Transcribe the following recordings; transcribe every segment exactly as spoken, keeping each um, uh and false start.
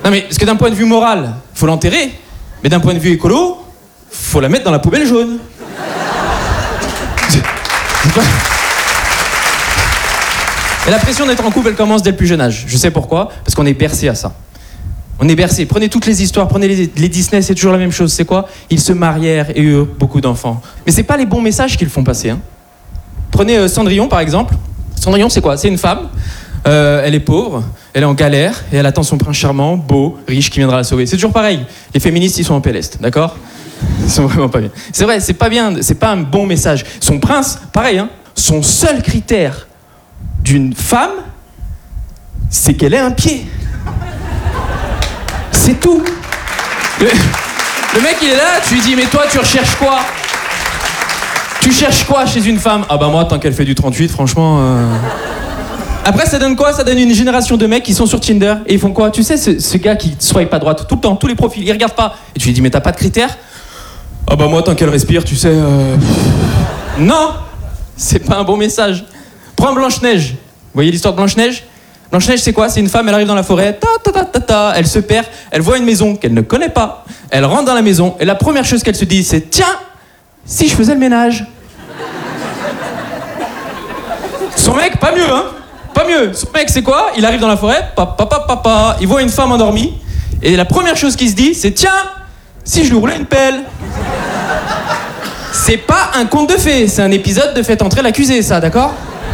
Non mais, parce que d'un point de vue moral, faut l'enterrer, mais d'un point de vue écolo, faut la mettre dans la poubelle jaune. C'est pas... Et la pression d'être en couple, elle commence dès le plus jeune âge. Je sais pourquoi, parce qu'on est bercé à ça. On est bercé. Prenez toutes les histoires, prenez les, les Disney, c'est toujours la même chose. C'est quoi? Ils se marièrent et eurent beaucoup d'enfants. Mais c'est pas les bons messages qu'ils font passer. Hein. Prenez euh, Cendrillon, par exemple. Cendrillon, c'est quoi? C'est une femme. Euh, elle est pauvre, elle est en galère, et elle attend son prince charmant, beau, riche, qui viendra la sauver. C'est toujours pareil. Les féministes, ils sont en péleste, d'accord? Ils sont vraiment pas bien. C'est vrai, c'est pas bien, c'est pas un bon message. Son prince, pareil, hein. Son seul critère d'une femme, c'est qu'elle ait un pied. C'est tout. Le, le mec, il est là, tu lui dis, mais toi, tu recherches quoi? Tu cherches quoi chez une femme? Ah bah moi, tant qu'elle fait du trente-huit, franchement... Euh... Après, ça donne quoi? Ça donne une génération de mecs qui sont sur Tinder et ils font quoi? Tu sais, ce, ce gars qui swipe à droite tout le temps, tous les profils, il regarde pas. Et tu lui dis, mais t'as pas de critères? Ah bah moi, tant qu'elle respire, tu sais... Euh... Non, c'est pas un bon message. Prends Blanche-Neige. Vous voyez l'histoire de Blanche-Neige? Blanche-Neige, c'est quoi? C'est une femme, elle arrive dans la forêt, ta, ta, ta, ta, ta, elle se perd, elle voit une maison qu'elle ne connaît pas, elle rentre dans la maison, et la première chose qu'elle se dit, c'est « Tiens, si je faisais le ménage ?» Son mec, pas mieux, hein? Pas mieux. Son mec, c'est quoi? Il arrive dans la forêt, papa, papa, papa, il voit une femme endormie, et la première chose qu'il se dit, c'est « Tiens, si je lui roulais une pelle ?» C'est pas un conte de fées, c'est un épisode de Faites entrer l'accusé, ça, d'accord?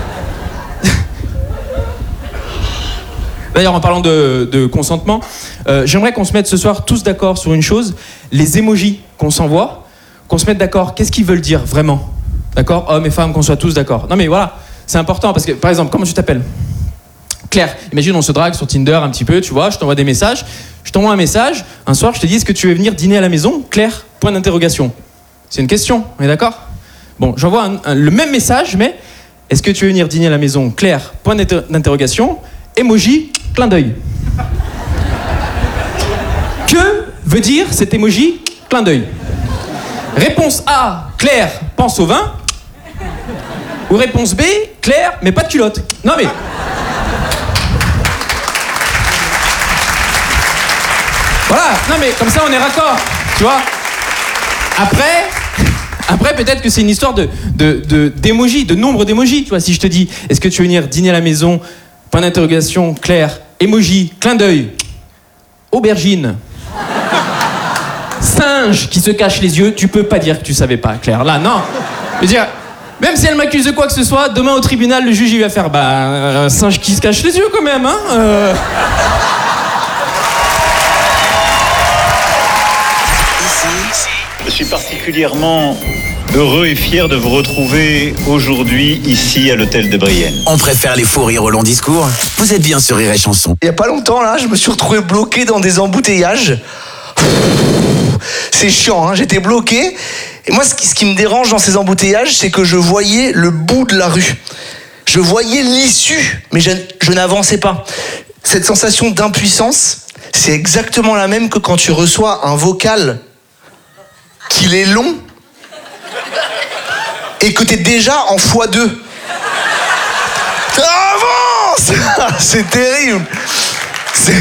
D'ailleurs, en parlant de, de consentement, euh, j'aimerais qu'on se mette ce soir tous d'accord sur une chose, les émojis qu'on s'envoie, qu'on se mette d'accord, qu'est-ce qu'ils veulent dire vraiment? D'accord? Hommes et femmes, qu'on soit tous d'accord. Non mais voilà, c'est important parce que, par exemple, comment tu t'appelles? Claire, imagine on se drague sur Tinder un petit peu, tu vois, je t'envoie des messages, je t'envoie un message, un soir je te dis, est-ce que tu veux venir dîner à la maison? Claire, point d'interrogation. C'est une question, on est d'accord? Bon, j'envoie un, un, le même message, mais est-ce que tu veux venir dîner à la maison? Claire, point d'interrogation, emoji, clin d'œil. Que veut dire cet emoji clin d'œil? Réponse A, Claire, pense au vin. Ou réponse B, Claire, mais pas de culotte. Non mais... Voilà, non mais comme ça on est raccord, tu vois. Après, après peut-être que c'est une histoire de, de, de, d'émojis, de nombre d'émojis, tu vois. Si je te dis, est-ce que tu veux venir dîner à la maison? Point d'interrogation, Claire, emoji, clin d'œil, aubergine, singe qui se cache les yeux, tu peux pas dire que tu savais pas, Claire. Là, non. Je veux dire, même si elle m'accuse de quoi que ce soit, demain au tribunal, le juge il va faire, bah, un singe qui se cache les yeux quand même, hein. Euh... Je suis particulièrement heureux et fier de vous retrouver aujourd'hui ici à l'hôtel de Brienne. On préfère les fous rires au long discours. Vous êtes bien sur Rire et Chanson. Il y a pas longtemps là, je me suis retrouvé bloqué dans des embouteillages. C'est chiant, hein, j'étais bloqué. Et moi, ce qui, ce qui me dérange dans ces embouteillages, c'est que je voyais le bout de la rue. Je voyais l'issue, mais je, je n'avançais pas. Cette sensation d'impuissance, c'est exactement la même que quand tu reçois un vocal qu'il est long et que t'es déjà en fois deux. Avance. C'est terrible. C'est...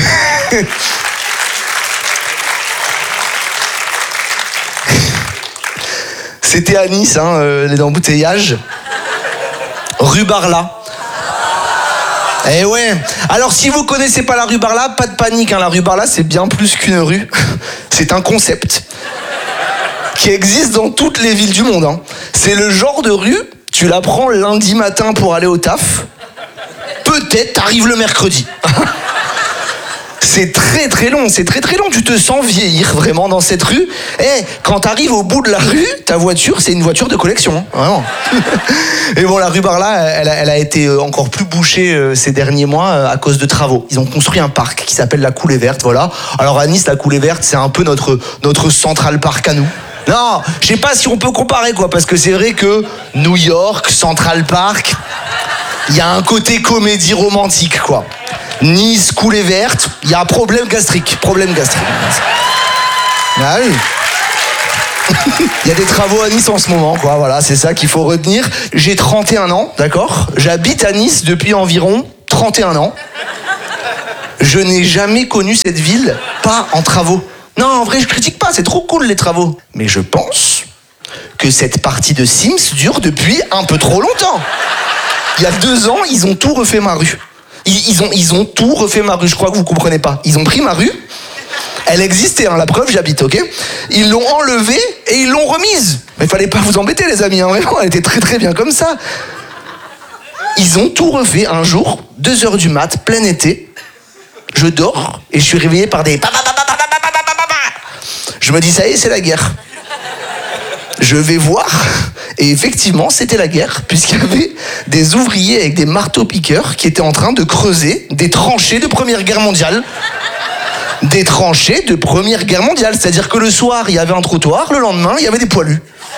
C'était à Nice, hein, euh, les embouteillages. Rue Barla. Eh ouais. Alors si vous connaissez pas la rue Barla, pas de panique, hein, la rue Barla c'est bien plus qu'une rue. C'est un concept qui existe dans toutes les villes du monde. Hein. C'est le genre de rue, tu la prends lundi matin pour aller au taf, peut-être t'arrives le mercredi. C'est très très long, c'est très très long, tu te sens vieillir vraiment dans cette rue. Et hey, quand t'arrives au bout de la rue, ta voiture, c'est une voiture de collection, hein, vraiment. Et bon, la rue Barla, elle a, elle a été encore plus bouchée euh, ces derniers mois euh, à cause de travaux. Ils ont construit un parc qui s'appelle la Coulée Verte, voilà. Alors à Nice, la Coulée Verte, c'est un peu notre, notre Central Park à nous. Non, je sais pas si on peut comparer, quoi, parce que c'est vrai que New York, Central Park, il y a un côté comédie romantique, quoi. Nice, Coulée Verte, il y a un problème gastrique, problème gastrique. Ah oui. Il y a des travaux à Nice en ce moment, quoi, voilà, c'est ça qu'il faut retenir. J'ai trente et un ans, d'accord? J'habite à Nice depuis environ trente et un ans. Je n'ai jamais connu cette ville, pas en travaux. Non, en vrai, je critique pas, c'est trop cool les travaux. Mais je pense que cette partie de Sims dure depuis un peu trop longtemps. Il y a deux ans, ils ont tout refait ma rue. Ils, ils, ont, ils ont tout refait ma rue, je crois que vous comprenez pas. Ils ont pris ma rue, elle existait, hein, la preuve, j'y habite, ok? Ils l'ont enlevée et ils l'ont remise. Mais fallait pas vous embêter, les amis, hein, vraiment, elle était très très bien comme ça. Ils ont tout refait un jour, deux heures du mat, plein été. Je dors et je suis réveillé par des... Je me dis, ça y est, c'est la guerre. Je vais voir, et effectivement, c'était la guerre, puisqu'il y avait des ouvriers avec des marteaux-piqueurs qui étaient en train de creuser des tranchées de Première Guerre mondiale. Des tranchées de Première Guerre mondiale, c'est-à-dire que le soir, il y avait un trottoir, le lendemain, il y avait des poilus.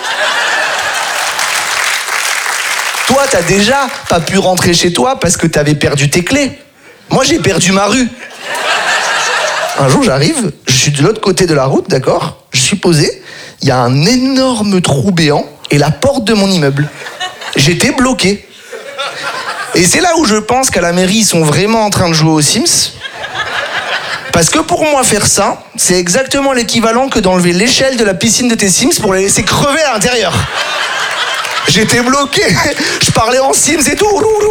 Toi, t'as déjà pas pu rentrer chez toi parce que t'avais perdu tes clés. Moi, j'ai perdu ma rue. Un jour, j'arrive, je suis de l'autre côté de la route, d'accord? Je suis posé, il y a un énorme trou béant et la porte de mon immeuble. J'étais bloqué. Et c'est là où je pense qu'à la mairie, ils sont vraiment en train de jouer aux Sims. Parce que pour moi, faire ça, c'est exactement l'équivalent que d'enlever l'échelle de la piscine de tes Sims pour les laisser crever à l'intérieur. J'étais bloqué, je parlais en Sims et tout.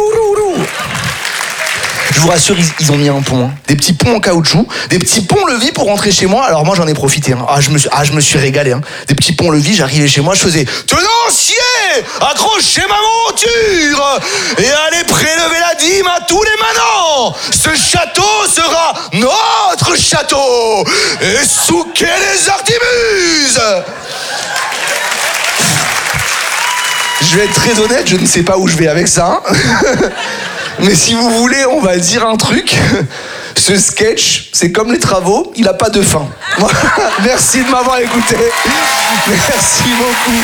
Je vous rassure, ils, ils ont mis un pont, hein. Des petits ponts en caoutchouc, des petits ponts-levis pour rentrer chez moi. Alors moi, j'en ai profité. Hein. Ah, je me suis, ah, je me suis régalé. Hein. Des petits ponts-levis, j'arrivais chez moi, je faisais « Tenancier, accrochez ma monture et allez prélever la dîme à tous les manants. Ce château sera notre château et souquez les artimuses !» Je vais être très honnête, je ne sais pas où je vais avec ça. Mais si vous voulez, on va dire un truc. Ce sketch, c'est comme les travaux, il n'a pas de fin. Merci de m'avoir écouté. Merci beaucoup.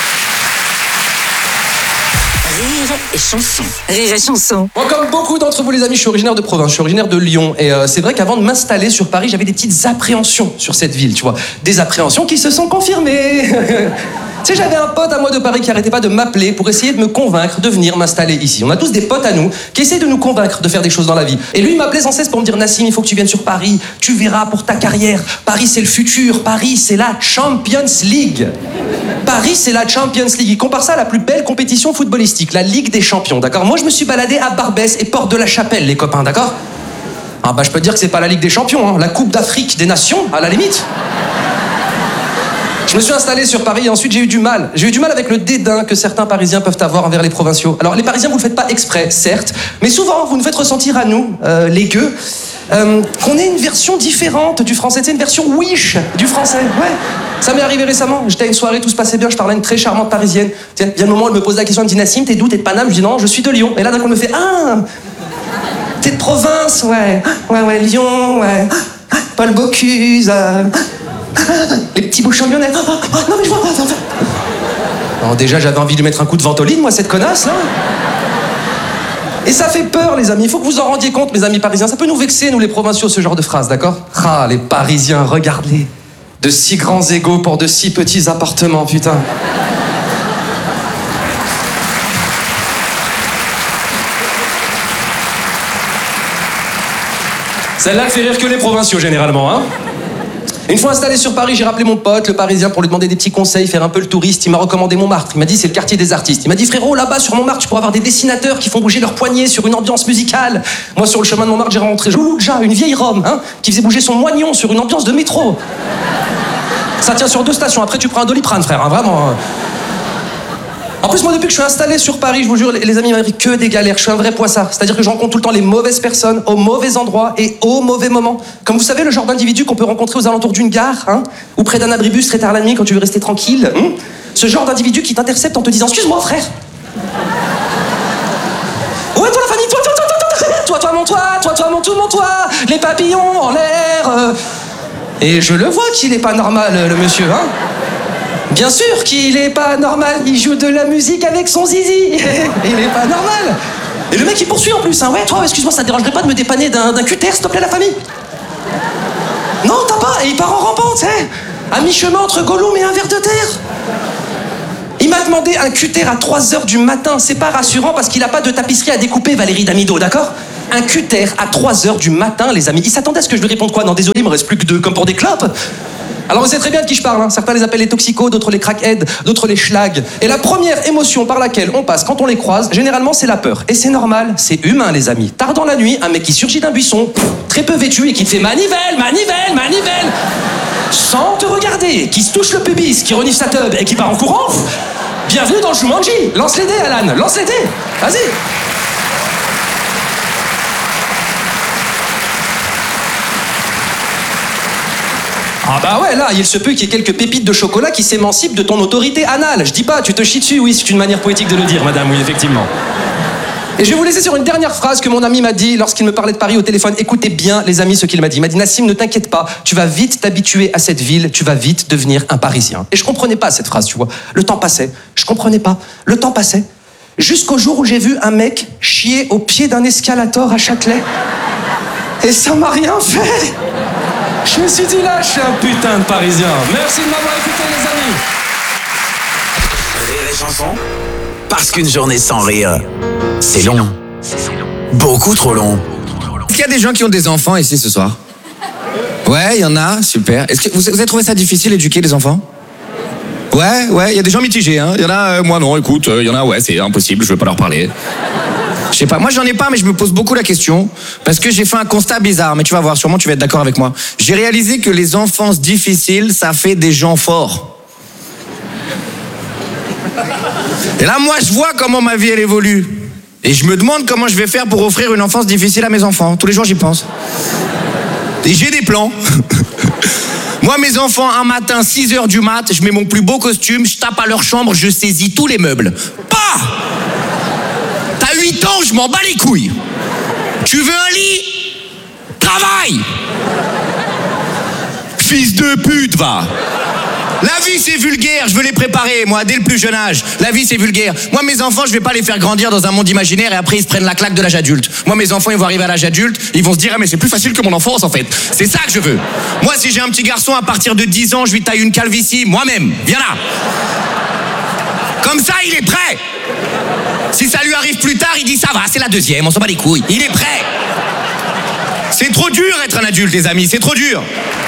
Rire et chanson. Rire et chanson. Moi, comme beaucoup d'entre vous, les amis, je suis originaire de province, je suis originaire de Lyon. Et euh, c'est vrai qu'avant de m'installer sur Paris, j'avais des petites appréhensions sur cette ville, tu vois. Des appréhensions qui se sont confirmées. Tu sais, j'avais un pote à moi de Paris qui arrêtait pas de m'appeler pour essayer de me convaincre de venir m'installer ici. On a tous des potes à nous qui essaient de nous convaincre de faire des choses dans la vie. Et lui, il m'appelait sans cesse pour me dire « Nassim, il faut que tu viennes sur Paris. Tu verras pour ta carrière. Paris, c'est le futur. Paris, c'est la Champions League. » Paris, c'est la Champions League. Il compare ça à la plus belle compétition footballistique, la Ligue des Champions, d'accord? Moi, je me suis baladé à Barbès et Porte de la Chapelle, les copains, d'accord? Ah bah, je peux te dire que c'est pas la Ligue des Champions, hein. La Coupe d'Afrique des Nations, à la limite. Je me suis installé sur Paris et ensuite j'ai eu du mal. J'ai eu du mal avec le dédain que certains Parisiens peuvent avoir envers les provinciaux. Alors les Parisiens, vous le faites pas exprès, certes, mais souvent vous nous faites ressentir à nous, euh, les gueux, euh, qu'on est une version différente du français. C'est une version wish du français. Ouais. Ça m'est arrivé récemment. J'étais à une soirée, tout se passait bien, je parlais à une très charmante Parisienne. Tiens, vient le moment où elle me pose la question, elle me dit Nassim, t'es d'où? T'es de Paname? Je dis non, je suis de Lyon. Et là d'un coup elle me fait ah, t'es de province, ouais, ouais, ouais, Lyon, ouais, Paul Bocuse. Euh... Les petits bouchons lyonnais. Oh, oh, oh, non mais je vois pas. Non, déjà j'avais envie de lui mettre un coup de ventoline, moi, cette connasse là. Et ça fait peur, les amis. Il faut que vous en rendiez compte, mes amis parisiens. Ça peut nous vexer, nous les provinciaux, ce genre de phrase, d'accord? Ah, les Parisiens, regardez. De si grands égaux pour de si petits appartements, putain. Celle-là fait rire que les provinciaux, généralement, hein. Une fois installé sur Paris, j'ai rappelé mon pote, le Parisien, pour lui demander des petits conseils, faire un peu le touriste. Il m'a recommandé Montmartre. Il m'a dit c'est le quartier des artistes. Il m'a dit frérot, là-bas sur Montmartre, tu pourras avoir des dessinateurs qui font bouger leurs poignets sur une ambiance musicale. Moi, sur le chemin de Montmartre, j'ai rencontré Joulouja, une vieille Rome, hein, qui faisait bouger son moignon sur une ambiance de métro. Ça tient sur deux stations. Après, tu prends un Doliprane, frère, hein, vraiment. Hein. En plus, moi, depuis que je suis installé sur Paris, je vous jure, les amis, il m'arrive que des galères. Je suis un vrai poissard. C'est-à-dire que je rencontre tout le temps les mauvaises personnes, au mauvais endroit et au mauvais moment. Comme vous savez, le genre d'individu qu'on peut rencontrer aux alentours d'une gare, hein, ou près d'un abribus très tard la nuit quand tu veux rester tranquille. Hein, ce genre d'individu qui t'intercepte en te disant « Excuse-moi, frère !» Ouais, toi, la famille, toi, toi, toi, toi, toi, toi, toi, mon toi, toi, toi, mon tout, mon toi, les papillons en l'air. Euh... Et je le vois qu'il est pas normal, le monsieur, hein. Bien sûr qu'il est pas normal, il joue de la musique avec son zizi. Il est pas normal. Et le mec il poursuit en plus, hein. Ouais, toi, excuse-moi, ça te dérangerait pas de me dépanner d'un, d'un cutter, s'il te plaît, la famille? Non, t'as pas, et il part en rampant, tu sais. À mi-chemin entre Gollum et un ver de terre. Il m'a demandé un cutter à trois heures du matin, c'est pas rassurant parce qu'il a pas de tapisserie à découper, Valérie Damido, d'accord? Un cutter à trois heures du matin, les amis. Ils s'attendaient à ce que je lui réponde quoi? Non, désolé, il me reste plus que deux, comme pour des clopes. Alors vous savez très bien de qui je parle, hein. Certains les appellent les toxicos, d'autres les crackheads, d'autres les schlags. Et la première émotion par laquelle on passe quand on les croise, généralement c'est la peur. Et c'est normal, c'est humain les amis. Tard dans la nuit, un mec qui surgit d'un buisson, très peu vêtu et qui te fait manivelle, manivelle, manivelle, sans te regarder, qui se touche le pubis, qui renifle sa teub et qui part en courant. Bienvenue dans le Jumanji. Lance les dés Alan, lance les dés. Vas-y. Ah bah ouais, là, il se peut qu'il y ait quelques pépites de chocolat qui s'émancipent de ton autorité anale. Je dis pas, tu te chies dessus, oui, c'est une manière poétique de le dire, madame, oui, effectivement. Et je vais vous laisser sur une dernière phrase que mon ami m'a dit lorsqu'il me parlait de Paris au téléphone. Écoutez bien, les amis, ce qu'il m'a dit. Il m'a dit, Nassim, ne t'inquiète pas, tu vas vite t'habituer à cette ville, tu vas vite devenir un Parisien. Et je comprenais pas cette phrase, tu vois. Le temps passait, je comprenais pas. Le temps passait. Jusqu'au jour où j'ai vu un mec chier au pied d'un escalator à Châtelet. Et ça m'a rien fait. Je me suis dit là, je suis un putain de Parisien. Merci de m'avoir écouté, les amis. Rire et chanson. Parce qu'une journée sans rire, c'est long. Beaucoup trop long. Est-ce qu'il y a des gens qui ont des enfants ici ce soir? Ouais, il y en a, super. Est-ce que vous, vous avez trouvé ça difficile d'éduquer les enfants? Ouais, ouais, il y a des gens mitigés, hein. Il y en a, euh, moi non, écoute, il euh, y en a, ouais, c'est impossible, je veux pas leur parler. Je sais pas, moi j'en ai pas, mais je me pose beaucoup la question, parce que j'ai fait un constat bizarre, mais tu vas voir, sûrement tu vas être d'accord avec moi. J'ai réalisé que les enfances difficiles, ça fait des gens forts. Et là, moi, je vois comment ma vie, elle évolue. Et je me demande comment je vais faire pour offrir une enfance difficile à mes enfants. Tous les jours, j'y pense. Et j'ai des plans. Moi, mes enfants, un matin, six heures du mat, je mets mon plus beau costume, je tape à leur chambre, je saisis tous les meubles. Bah! T'as huit ans, je m'en bats les couilles. Tu veux un lit? Travaille! Fils de pute, va! La vie c'est vulgaire, je veux les préparer, moi, dès le plus jeune âge. La vie c'est vulgaire. Moi, mes enfants, je vais pas les faire grandir dans un monde imaginaire et après ils se prennent la claque de l'âge adulte. Moi, mes enfants, ils vont arriver à l'âge adulte, ils vont se dire, ah mais c'est plus facile que mon enfance en fait. C'est ça que je veux. Moi, si j'ai un petit garçon à partir de dix ans, je lui taille une calvitie, moi-même. Viens là. Comme ça, il est prêt. Si ça lui arrive plus tard, il dit, ça va, c'est la deuxième, on s'en bat les couilles. Il est prêt. C'est trop dur être un adulte, les amis, c'est trop dur.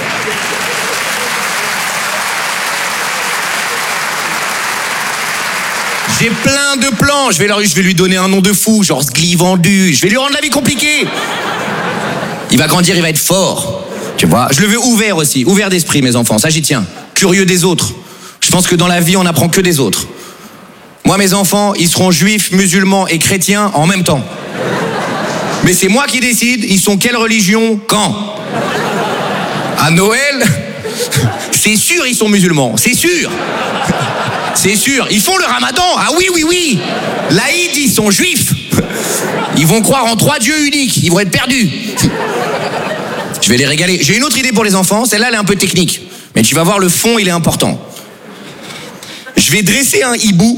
J'ai plein de plans, je vais, leur, je vais lui donner un nom de fou, genre Sgli vendu, je vais lui rendre la vie compliquée. Il va grandir, il va être fort, tu vois. Je le veux ouvert aussi, ouvert d'esprit mes enfants, ça j'y tiens. Curieux des autres. Je pense que dans la vie on n'apprend que des autres. Moi mes enfants, ils seront juifs, musulmans et chrétiens en même temps. Mais c'est moi qui décide, ils sont quelle religion, quand. À Noël, c'est sûr ils sont musulmans, c'est sûr. C'est sûr, ils font le ramadan. Ah oui, oui, oui. L'Aïd, ils sont juifs. Ils vont croire en trois dieux uniques. Ils vont être perdus. Je vais les régaler. J'ai une autre idée pour les enfants. Celle-là, elle est un peu technique. Mais tu vas voir, le fond, il est important. Je vais dresser un hibou.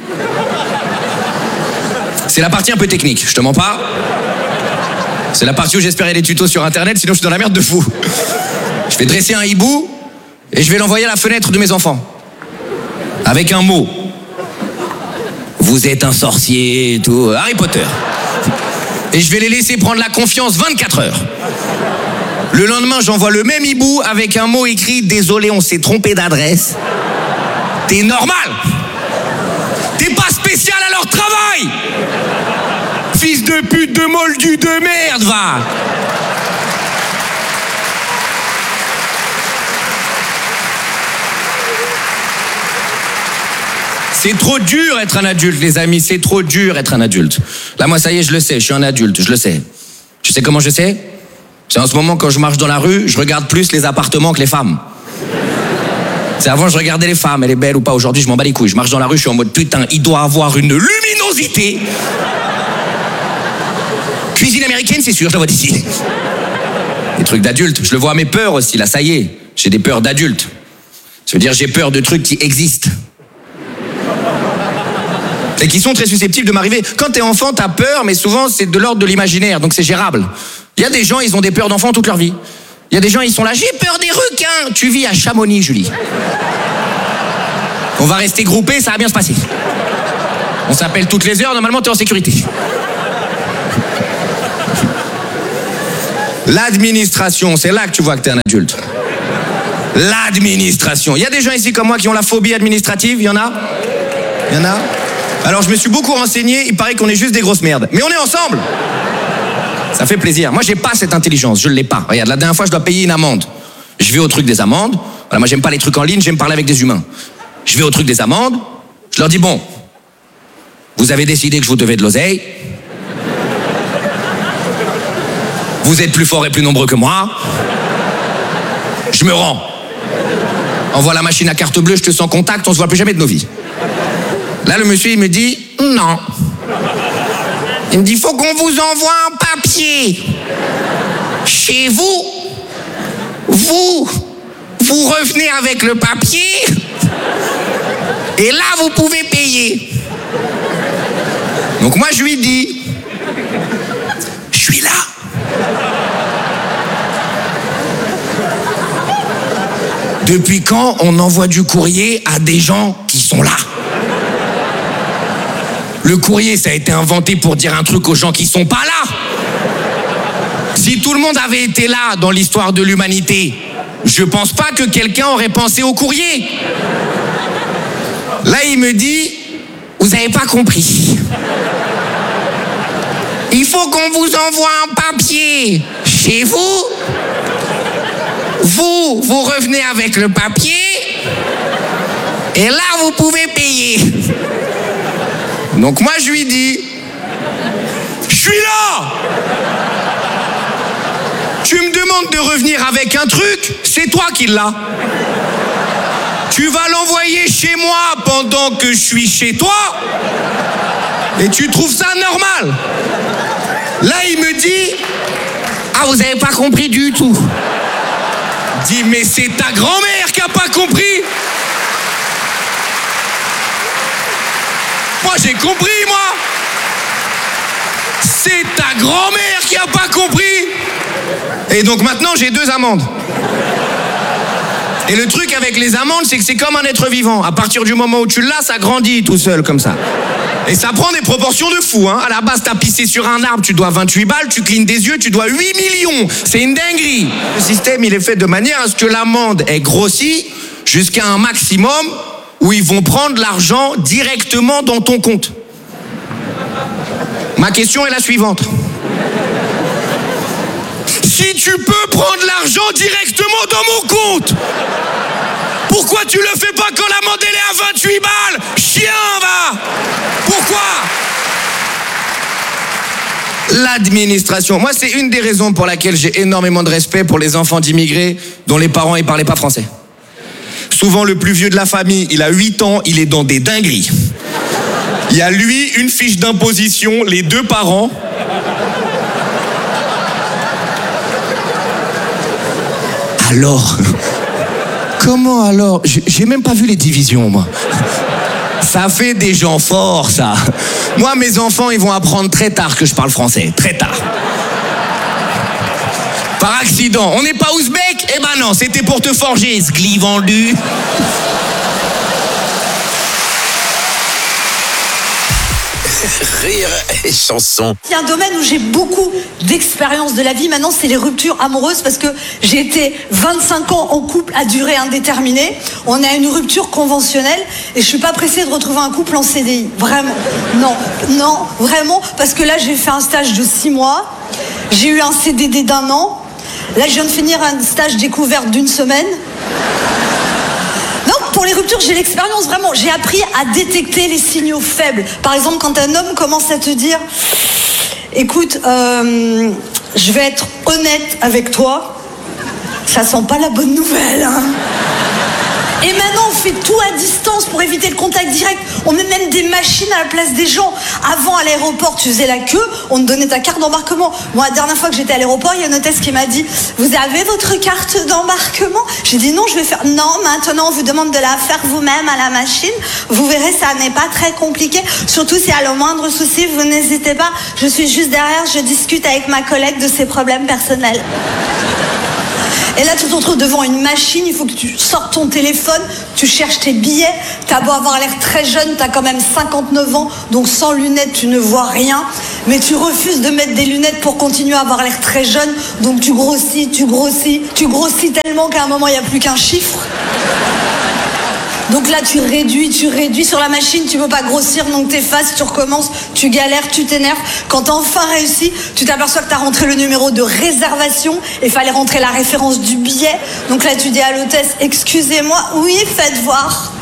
C'est la partie un peu technique, je te mens pas. C'est la partie où j'espérais des tutos sur Internet, sinon je suis dans la merde de fou. Je vais dresser un hibou et je vais l'envoyer à la fenêtre de mes enfants. Avec un mot. Vous êtes un sorcier et tout. Harry Potter. Et je vais les laisser prendre la confiance vingt-quatre heures. Le lendemain, j'envoie le même hibou avec un mot écrit « Désolé, on s'est trompé d'adresse ». T'es normal. T'es pas spécial à leur travail. Fils de pute de moldu de merde, va. C'est trop dur être un adulte, les amis, c'est trop dur être un adulte. Là, moi, ça y est, je le sais, je suis un adulte, je le sais. Tu sais comment je sais? C'est en ce moment, quand je marche dans la rue, je regarde plus les appartements que les femmes. C'est avant, je regardais les femmes, elle est belle ou pas. Aujourd'hui, je m'en bats les couilles. Je marche dans la rue, je suis en mode, putain, il doit avoir une luminosité. Cuisine américaine, c'est sûr, je la vois d'ici. Des trucs d'adultes, je le vois à mes peurs aussi, là, ça y est. J'ai des peurs d'adultes. Ça veut dire, j'ai peur de trucs qui existent. Et qui sont très susceptibles de m'arriver. Quand t'es enfant, t'as peur, mais souvent c'est de l'ordre de l'imaginaire, donc c'est gérable. Il y a des gens, ils ont des peurs d'enfants toute leur vie. Il y a des gens, ils sont là, j'ai peur des requins. Tu vis à Chamonix, Julie. On va rester groupés, ça va bien se passer. On s'appelle toutes les heures, normalement t'es en sécurité. L'administration, c'est là que tu vois que t'es un adulte. L'administration. Il y a des gens ici comme moi qui ont la phobie administrative, il y en a? Il y en a? Alors je me suis beaucoup renseigné, il paraît qu'on est juste des grosses merdes. Mais on est ensemble. Ça fait plaisir. Moi j'ai pas cette intelligence, je l'ai pas. Regarde, la dernière fois je dois payer une amende. Je vais au truc des amendes. Voilà, moi j'aime pas les trucs en ligne, j'aime parler avec des humains. Je vais au truc des amendes, je leur dis bon, vous avez décidé que je vous devais de l'oseille. Vous êtes plus forts et plus nombreux que moi. Je me rends. Envoie la machine à carte bleue, je te sens contact, on se voit plus jamais de nos vies. Là, le monsieur, il me dit, non. Il me dit, faut qu'on vous envoie un papier. Chez vous, vous, vous revenez avec le papier, et là, vous pouvez payer. Donc moi, je lui dis, je suis là. Depuis quand on envoie du courrier à des gens qui sont là? Le courrier, ça a été inventé pour dire un truc aux gens qui sont pas là. Si tout le monde avait été là dans l'histoire de l'humanité, je pense pas que quelqu'un aurait pensé au courrier. Là, il me dit, vous avez pas compris. Il faut qu'on vous envoie un papier chez vous. Vous, vous revenez avec le papier. Et là, vous pouvez payer. Donc moi, je lui dis, je suis là. Tu me demandes de revenir avec un truc, c'est toi qui l'as. Tu vas l'envoyer chez moi pendant que je suis chez toi. Et tu trouves ça normal? Là, il me dit, ah, vous avez pas compris du tout. Dis, mais c'est ta grand-mère qui a pas compris. Moi, j'ai compris, moi. C'est ta grand-mère qui a pas compris. Et donc maintenant, j'ai deux amendes. Et le truc avec les amendes, c'est que c'est comme un être vivant. À partir du moment où tu l'as, ça grandit tout seul, comme ça. Et ça prend des proportions de fou, hein. À la base, t'as pissé sur un arbre, tu dois vingt-huit balles, tu clignes des yeux, tu dois huit millions. C'est une dinguerie. Le système, il est fait de manière à ce que l'amende est grossie jusqu'à un maximum où ils vont prendre l'argent directement dans ton compte. Ma question est la suivante. Si tu peux prendre l'argent directement dans mon compte, pourquoi tu le fais pas quand l'amende elle est à vingt-huit balles? Chien, va! Pourquoi? L'administration. Moi, c'est une des raisons pour laquelle j'ai énormément de respect pour les enfants d'immigrés dont les parents ne parlaient pas français. Souvent, le plus vieux de la famille, il a huit ans, il est dans des dingueries. Il y a lui, une fiche d'imposition, les deux parents. Alors, comment alors? J'ai même pas vu les divisions, moi. Ça fait des gens forts, ça. Moi, mes enfants, ils vont apprendre très tard que je parle français. Très tard. Par accident. On n'est pas ouzbek? Eh ben non, c'était pour te forger, ce glis vendu. Rire et chanson. Il y a un domaine où j'ai beaucoup d'expérience de la vie maintenant, c'est les ruptures amoureuses, parce que j'ai été vingt-cinq ans en couple à durée indéterminée. On a une rupture conventionnelle et je suis pas pressée de retrouver un couple en C D I. Vraiment. Non, non, vraiment, parce que là j'ai fait un stage de six mois, j'ai eu un C D D d'un an, là je viens de finir un stage découverte d'une semaine. Pour les ruptures, j'ai l'expérience, vraiment. J'ai appris à détecter les signaux faibles. Par exemple, quand un homme commence à te dire « Écoute, euh, je vais être honnête avec toi », ça sent pas la bonne nouvelle, hein. Et maintenant, on fait tout à distance pour éviter le contact direct. On met même des machines à la place des gens. Avant, à l'aéroport, tu faisais la queue, on te donnait ta carte d'embarquement. Moi, la dernière fois que j'étais à l'aéroport, il y a une hôtesse qui m'a dit « Vous avez votre carte d'embarquement ?» J'ai dit « Non, je vais faire... » Non, maintenant, on vous demande de la faire vous-même à la machine. Vous verrez, ça n'est pas très compliqué. Surtout si à le moindre souci, vous n'hésitez pas. Je suis juste derrière, je discute avec ma collègue de ses problèmes personnels. Et là, tu te retrouves devant une machine, il faut que tu sortes ton téléphone, tu cherches tes billets, t'as beau avoir l'air très jeune, t'as quand même cinquante-neuf ans, donc sans lunettes, tu ne vois rien, mais tu refuses de mettre des lunettes pour continuer à avoir l'air très jeune, donc tu grossis, tu grossis, tu grossis tellement qu'à un moment, il n'y a plus qu'un chiffre. Donc là, tu réduis, tu réduis sur la machine, tu peux pas grossir, donc t'effaces, tu recommences, tu galères, tu t'énerves. Quand t'as enfin réussi, tu t'aperçois que t'as rentré le numéro de réservation et fallait rentrer la référence du billet. Donc là, tu dis à l'hôtesse, excusez-moi, oui, faites voir.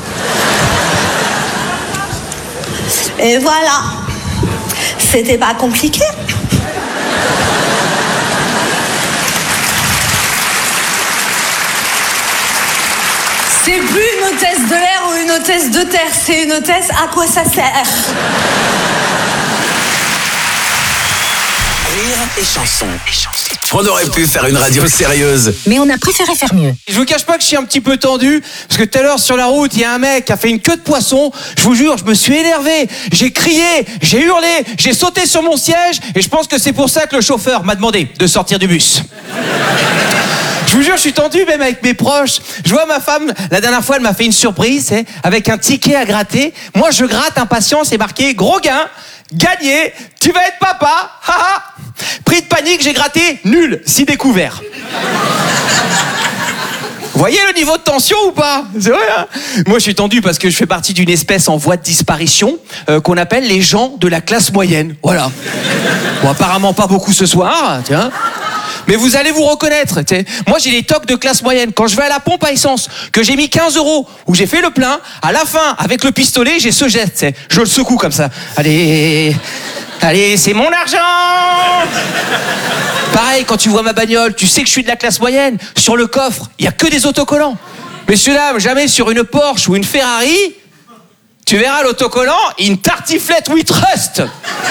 Et voilà. C'était pas compliqué. C'est plus une hôtesse de l'air ou une hôtesse de terre, c'est une hôtesse, à quoi ça sert? Rire et chanson. On aurait pu faire une radio sérieuse. Mais on a préféré faire mieux. Je vous cache pas que je suis un petit peu tendu, parce que tout à l'heure sur la route, il y a un mec qui a fait une queue de poisson. Je vous jure, je me suis énervé, j'ai crié, j'ai hurlé, j'ai sauté sur mon siège, et je pense que c'est pour ça que le chauffeur m'a demandé de sortir du bus. Je vous jure, je suis tendu même avec mes proches. Je vois ma femme, la dernière fois, elle m'a fait une surprise, c'est, avec un ticket à gratter. Moi, je gratte impatient, c'est marqué gros gain, gagné, tu vas être papa, haha. Pris de panique, j'ai gratté nul, si découvert. Vous voyez le niveau de tension ou pas? C'est vrai, hein? Moi, je suis tendu parce que je fais partie d'une espèce en voie de disparition euh, qu'on appelle les gens de la classe moyenne. Voilà. Bon, apparemment pas beaucoup ce soir, tiens. Mais vous allez vous reconnaître, t'sais. Moi j'ai des tocs de classe moyenne. Quand je vais à la pompe à essence, que j'ai mis quinze euros, où j'ai fait le plein, à la fin, avec le pistolet, j'ai ce geste, t'sais. Je le secoue comme ça. Allez, allez, c'est mon argent. Pareil, quand tu vois ma bagnole, tu sais que je suis de la classe moyenne. Sur le coffre, il n'y a que des autocollants. Messieurs, dames, jamais sur une Porsche ou une Ferrari, tu verras l'autocollant, une tartiflette We Trust.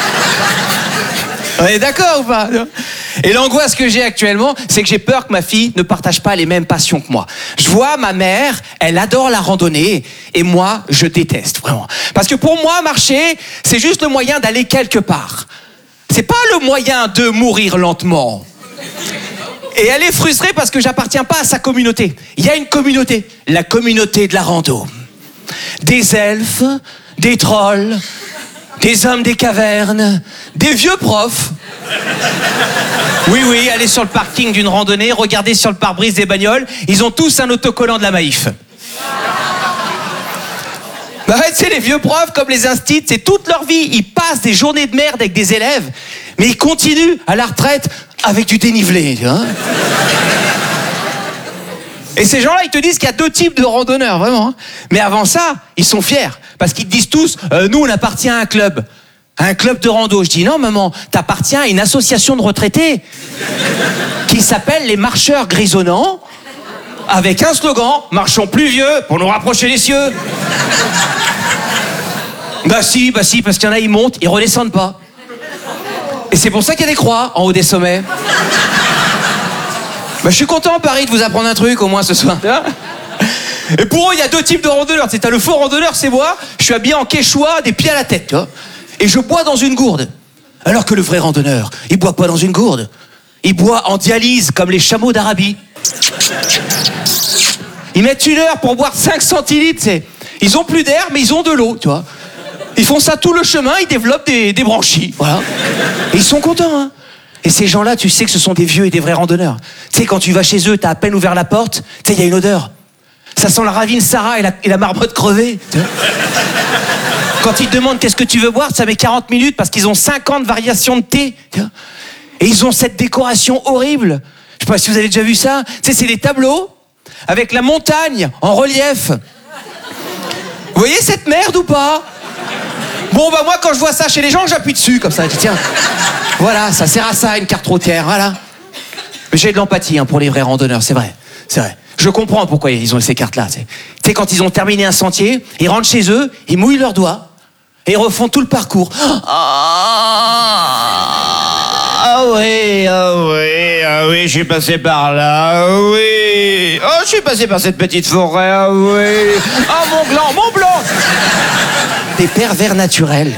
On est d'accord ou pas? Et l'angoisse que j'ai actuellement, c'est que j'ai peur que ma fille ne partage pas les mêmes passions que moi. Je vois ma mère, elle adore la randonnée, et moi, je déteste, vraiment. Parce que pour moi, marcher, c'est juste le moyen d'aller quelque part. C'est pas le moyen de mourir lentement. Et elle est frustrée parce que j'appartiens pas à sa communauté. Il y a une communauté, la communauté de la rando. Des elfes, des trolls, des hommes des cavernes, des vieux profs. Oui, oui, allez sur le parking d'une randonnée, regardez sur le pare-brise des bagnoles, ils ont tous un autocollant de la Maïf. Bah ouais, tu sais, les vieux profs, comme les instits, c'est toute leur vie, ils passent des journées de merde avec des élèves, mais ils continuent à la retraite avec du dénivelé, tu vois. Et ces gens-là, ils te disent qu'il y a deux types de randonneurs, vraiment. Mais avant ça, ils sont fiers. Parce qu'ils te disent tous, euh, nous, on appartient à un club. À un club de rando. Je dis, non, maman, t'appartiens à une association de retraités qui s'appelle les marcheurs grisonnants, avec un slogan, marchons plus vieux pour nous rapprocher des cieux. Bah si, bah si, parce qu'il y en a, ils montent, ils redescendent pas. Et c'est pour ça qu'il y a des croix en haut des sommets. Bah, je suis content, Paris, de vous apprendre un truc, au moins, ce soir. Et pour eux, il y a deux types de randonneurs. Tu sais, t'as le faux randonneur, c'est moi. Je suis habillé en quechua, des pieds à la tête, tu vois. Et je bois dans une gourde. Alors que le vrai randonneur, il boit pas dans une gourde. Il boit en dialyse, comme les chameaux d'Arabie. Ils mettent une heure pour boire cinq centilitres, tu sais. Ils ont plus d'air, mais ils ont de l'eau, tu vois. Ils font ça tout le chemin, ils développent des, des branchies, voilà. Et ils sont contents, hein. Et ces gens-là, tu sais que ce sont des vieux et des vrais randonneurs. Tu sais, quand tu vas chez eux, t'as à peine ouvert la porte, tu sais, il y a une odeur. Ça sent la ravine Sarah et la, et la marmotte crevée. Quand ils te demandent qu'est-ce que tu veux boire, ça met quarante minutes parce qu'ils ont cinquante variations de thé. Et ils ont cette décoration horrible. Je sais pas si vous avez déjà vu ça. Tu sais, c'est des tableaux avec la montagne en relief. Vous voyez cette merde ou pas? Bon, bah moi, quand je vois ça chez les gens, j'appuie dessus, comme ça. Je dis, tiens, voilà, ça sert à ça, une carte routière, voilà. Mais j'ai de l'empathie hein, pour les vrais randonneurs, c'est vrai, c'est vrai. Je comprends pourquoi ils ont ces cartes-là. Tu sais, quand ils ont terminé un sentier, ils rentrent chez eux, ils mouillent leurs doigts, et ils refont tout le parcours. Ah oui, ah oui, ah oui, je suis passé par là, ah oui. Oh, je suis passé par cette petite forêt, ah oui. Ah, mon blanc, mon blanc. Des pervers naturels.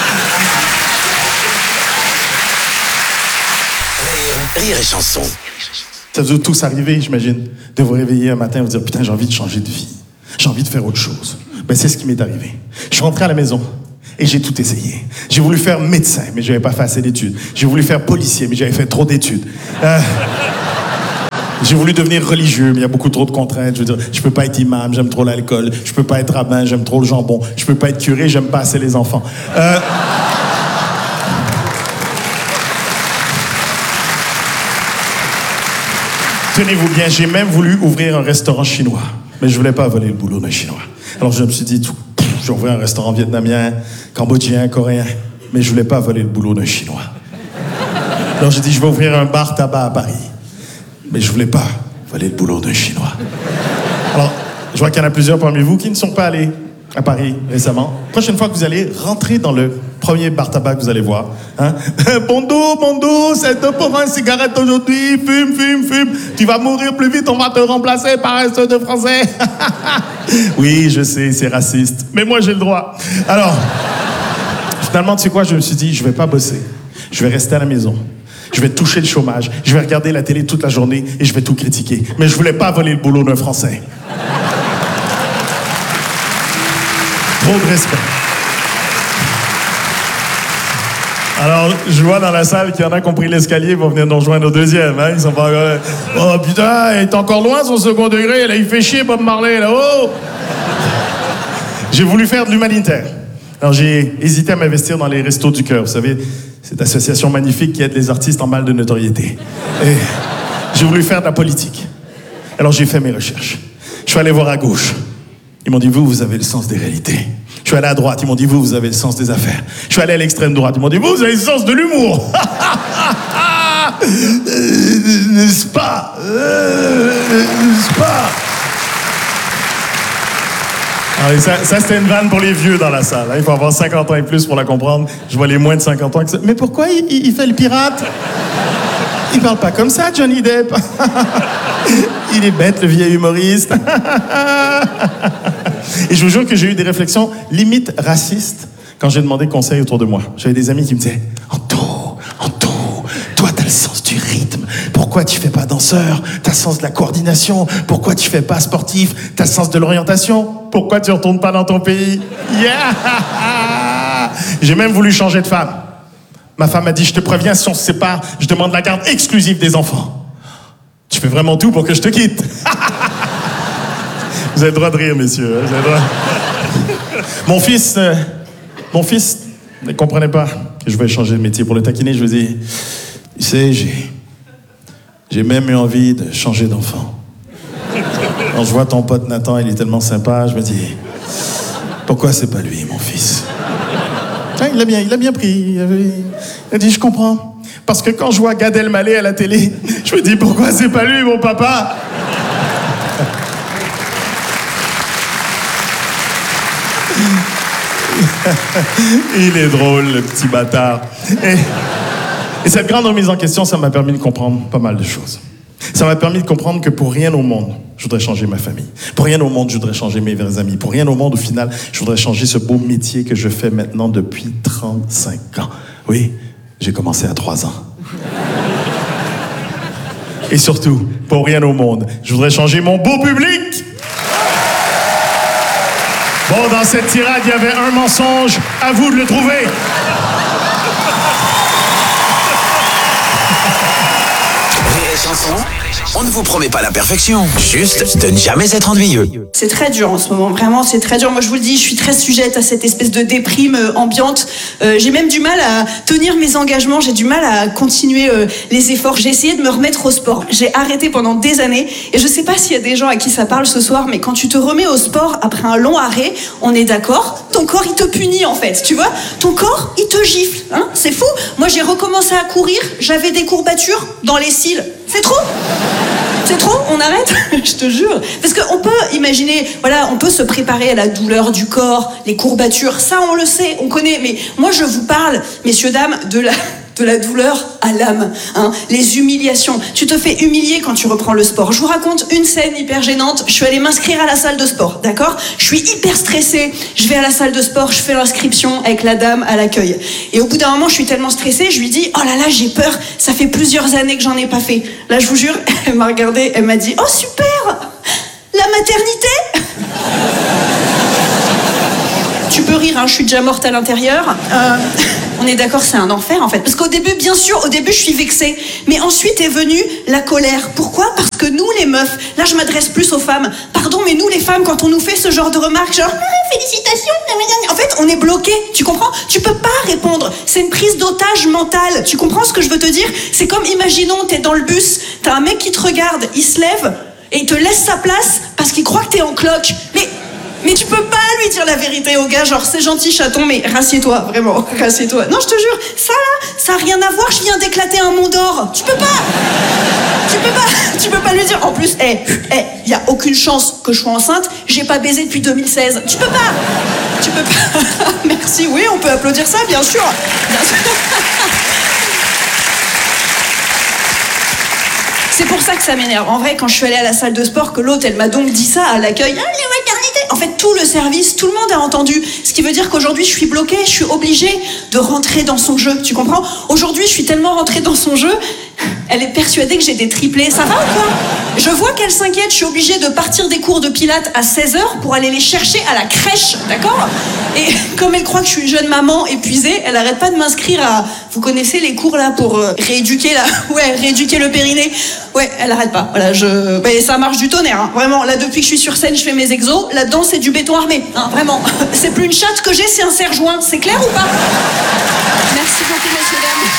Rire et chanson. Ça doit tous arriver, j'imagine, de vous réveiller un matin et vous dire « Putain, j'ai envie de changer de vie. J'ai envie de faire autre chose. » Ben, c'est ce qui m'est arrivé. Je suis rentré à la maison et j'ai tout essayé. J'ai voulu faire médecin, mais j'avais pas fait assez d'études. J'ai voulu faire policier, mais j'avais fait trop d'études. Euh... J'ai voulu devenir religieux, mais il y a beaucoup trop de contraintes. Je veux dire, je peux pas être imam, j'aime trop l'alcool. Je peux pas être rabbin, j'aime trop le jambon. Je peux pas être curé, j'aime pas assez les enfants. Euh... Tenez-vous bien, j'ai même voulu ouvrir un restaurant chinois. Mais je voulais pas voler le boulot d'un Chinois. Alors je me suis dit, tout, je vais ouvrir un restaurant vietnamien, cambodgien, coréen. Mais je voulais pas voler le boulot d'un Chinois. Alors j'ai dit, je vais ouvrir un bar tabac à Paris. Mais je voulais pas voler le boulot d'un Chinois. Alors, je vois qu'il y en a plusieurs parmi vous qui ne sont pas allés à Paris récemment. Prochaine fois que vous allez rentrer dans le premier bar tabac que vous allez voir, hein? Bon dos, bon dos, c'est deux pour un cigarette aujourd'hui, fume, fume, fume. Tu vas mourir plus vite, on va te remplacer par un seul de français. Oui, je sais, c'est raciste, mais moi j'ai le droit. Alors, finalement, tu sais quoi, je me suis dit, je vais pas bosser, je vais rester à la maison. Je vais toucher le chômage, je vais regarder la télé toute la journée et je vais tout critiquer. Mais je voulais pas voler le boulot d'un Français. Trop de respect. Alors, je vois dans la salle qu'il y en a qui ont pris l'escalier pour venir nous rejoindre au deuxième. Hein? Ils sont pas encore... Oh putain, il est encore loin son second degré. Là, il fait chier Bob Marley, là. Oh! J'ai voulu faire de l'humanitaire. Alors, j'ai hésité à m'investir dans les Restos du Cœur. Vous savez, cette association magnifique qui aide les artistes en mal de notoriété. Et j'ai voulu faire de la politique. Alors, j'ai fait mes recherches. Je suis allé voir à gauche. Ils m'ont dit, vous, vous avez le sens des réalités. Je suis allé à droite, ils m'ont dit, vous, vous avez le sens des affaires. Je suis allé à l'extrême droite, ils m'ont dit, vous, vous avez le sens de l'humour. euh, N'est-ce pas euh, N'est-ce pas Alors, ça, ça c'était une vanne pour les vieux dans la salle. Hein. Il faut avoir cinquante ans et plus pour la comprendre. Je vois les moins de cinquante ans. Que ça... Mais pourquoi il, il, il fait le pirate? Il parle pas comme ça, Johnny Depp. Il est bête, le vieil humoriste. Et je vous jure que j'ai eu des réflexions limite racistes quand j'ai demandé conseil autour de moi. J'avais des amis qui me disaient « Anto, Anto, toi t'as le sens du rythme. Pourquoi tu fais pas danseur? T'as le sens de la coordination. Pourquoi tu fais pas sportif? T'as le sens de l'orientation. Pourquoi tu retournes pas dans ton pays? » Yeah! J'ai même voulu changer de femme. Ma femme m'a dit, je te préviens, si on se sépare, je demande la garde exclusive des enfants. Tu fais vraiment tout pour que je te quitte. Vous avez le droit de rire, messieurs. Vous avez le droit. Mon fils, euh, mon fils ne comprenait pas que je voulais changer de métier. Pour le taquiner, je lui ai dit, tu sais, j'ai, j'ai même eu envie de changer d'enfant. Quand je vois ton pote Nathan, il est tellement sympa, je me dis, pourquoi c'est pas lui, mon fils? Il l'a bien, il a bien pris. Il, avait... il a dit, je comprends. Parce que quand je vois Gad Elmaleh à la télé, je me dis, pourquoi c'est pas lui, mon papa? Il est drôle, le petit bâtard. Et, et cette grande remise en question, ça m'a permis de comprendre pas mal de choses. Ça m'a permis de comprendre que pour rien au monde, je voudrais changer ma famille. Pour rien au monde, je voudrais changer mes vrais amis. Pour rien au monde, au final, je voudrais changer ce beau métier que je fais maintenant depuis trente-cinq ans. Oui, j'ai commencé à trois ans. Et surtout, pour rien au monde, je voudrais changer mon beau public. Bon, dans cette tirade, il y avait un mensonge. À vous de le trouver. On ne vous promet pas la perfection, juste de ne jamais être ennuyeux. C'est très dur en ce moment, vraiment, c'est très dur. Moi, je vous le dis, je suis très sujette à cette espèce de déprime euh, ambiante. Euh, j'ai même du mal à tenir mes engagements, j'ai du mal à continuer euh, les efforts. J'ai essayé de me remettre au sport. J'ai arrêté pendant des années et je sais pas s'il y a des gens à qui ça parle ce soir, mais quand tu te remets au sport après un long arrêt, on est d'accord, ton corps, il te punit en fait, tu vois. Ton corps, il te gifle, hein, c'est fou. Moi, j'ai recommencé à courir, j'avais des courbatures dans les cils. C'est trop. C'est trop, on arrête. Je te jure. Parce qu'on peut imaginer, voilà, on peut se préparer à la douleur du corps, les courbatures, ça on le sait, on connaît. Mais moi je vous parle, messieurs, dames, de la, de la douleur à l'âme, hein. Les humiliations. Tu te fais humilier quand tu reprends le sport. Je vous raconte une scène hyper gênante. Je suis allée m'inscrire à la salle de sport, d'accord? Je suis hyper stressée. Je vais à la salle de sport, je fais l'inscription avec la dame à l'accueil. Et au bout d'un moment, je suis tellement stressée, je lui dis, oh là là, j'ai peur. Ça fait plusieurs années que j'en ai pas fait. Là, je vous jure, elle m'a regardée, elle m'a dit, oh super, la maternité. Tu peux rire, hein, je suis déjà morte à l'intérieur. Euh, on est d'accord, c'est un enfer en fait. Parce qu'au début, bien sûr, au début, je suis vexée. Mais ensuite est venue la colère. Pourquoi? Parce que nous, les meufs, là, je m'adresse plus aux femmes. Pardon, mais nous, les femmes, quand on nous fait ce genre de remarques, genre, ah, félicitations, en fait, on est bloqué. Tu comprends? Tu peux pas répondre. C'est une prise d'otage mentale. Tu comprends ce que je veux te dire? C'est comme, imaginons, t'es dans le bus, t'as un mec qui te regarde, il se lève et il te laisse sa place parce qu'il croit que t'es en cloque. Mais. Mais tu peux pas lui dire la vérité au gars, genre c'est gentil chaton, mais rassieds-toi, vraiment, rassieds-toi. Non, je te jure, ça là, ça a rien à voir, je viens d'éclater un mont d'or. Tu peux pas, tu peux pas, tu peux pas lui dire. En plus, hé, hey, hé, hey, y a aucune chance que je sois enceinte, j'ai pas baisé depuis deux mille seize. Tu peux pas, tu peux pas. Merci, oui, on peut applaudir ça, bien sûr. Bien sûr. C'est pour ça que ça m'énerve. En vrai, quand je suis allée à la salle de sport, que l'autre, elle m'a donc dit ça à l'accueil. Ah, les maternités. En fait, tout le service, tout le monde a entendu. Ce qui veut dire qu'aujourd'hui, je suis bloquée, je suis obligée de rentrer dans son jeu. Tu comprends? Aujourd'hui, je suis tellement rentrée dans son jeu, elle est persuadée que j'ai des triplés. Ça va ou quoi? Je vois qu'elle s'inquiète, je suis obligée de partir des cours de pilates à seize heures pour aller les chercher à la crèche, d'accord? Et comme elle croit que je suis une jeune maman épuisée, elle arrête pas de m'inscrire à... Vous connaissez les cours là pour euh, rééduquer la... Ouais, rééduquer le périnée. Ouais, elle arrête pas. Voilà, je... Mais ça marche du tonnerre, hein. Vraiment. Là, depuis que je suis sur scène, je fais mes exos. Là-dedans, c'est du béton armé, hein, vraiment. C'est plus une chatte que j'ai, c'est un serre-joint. C'est clair ou pas? Merci beaucoup, messieurs, dames.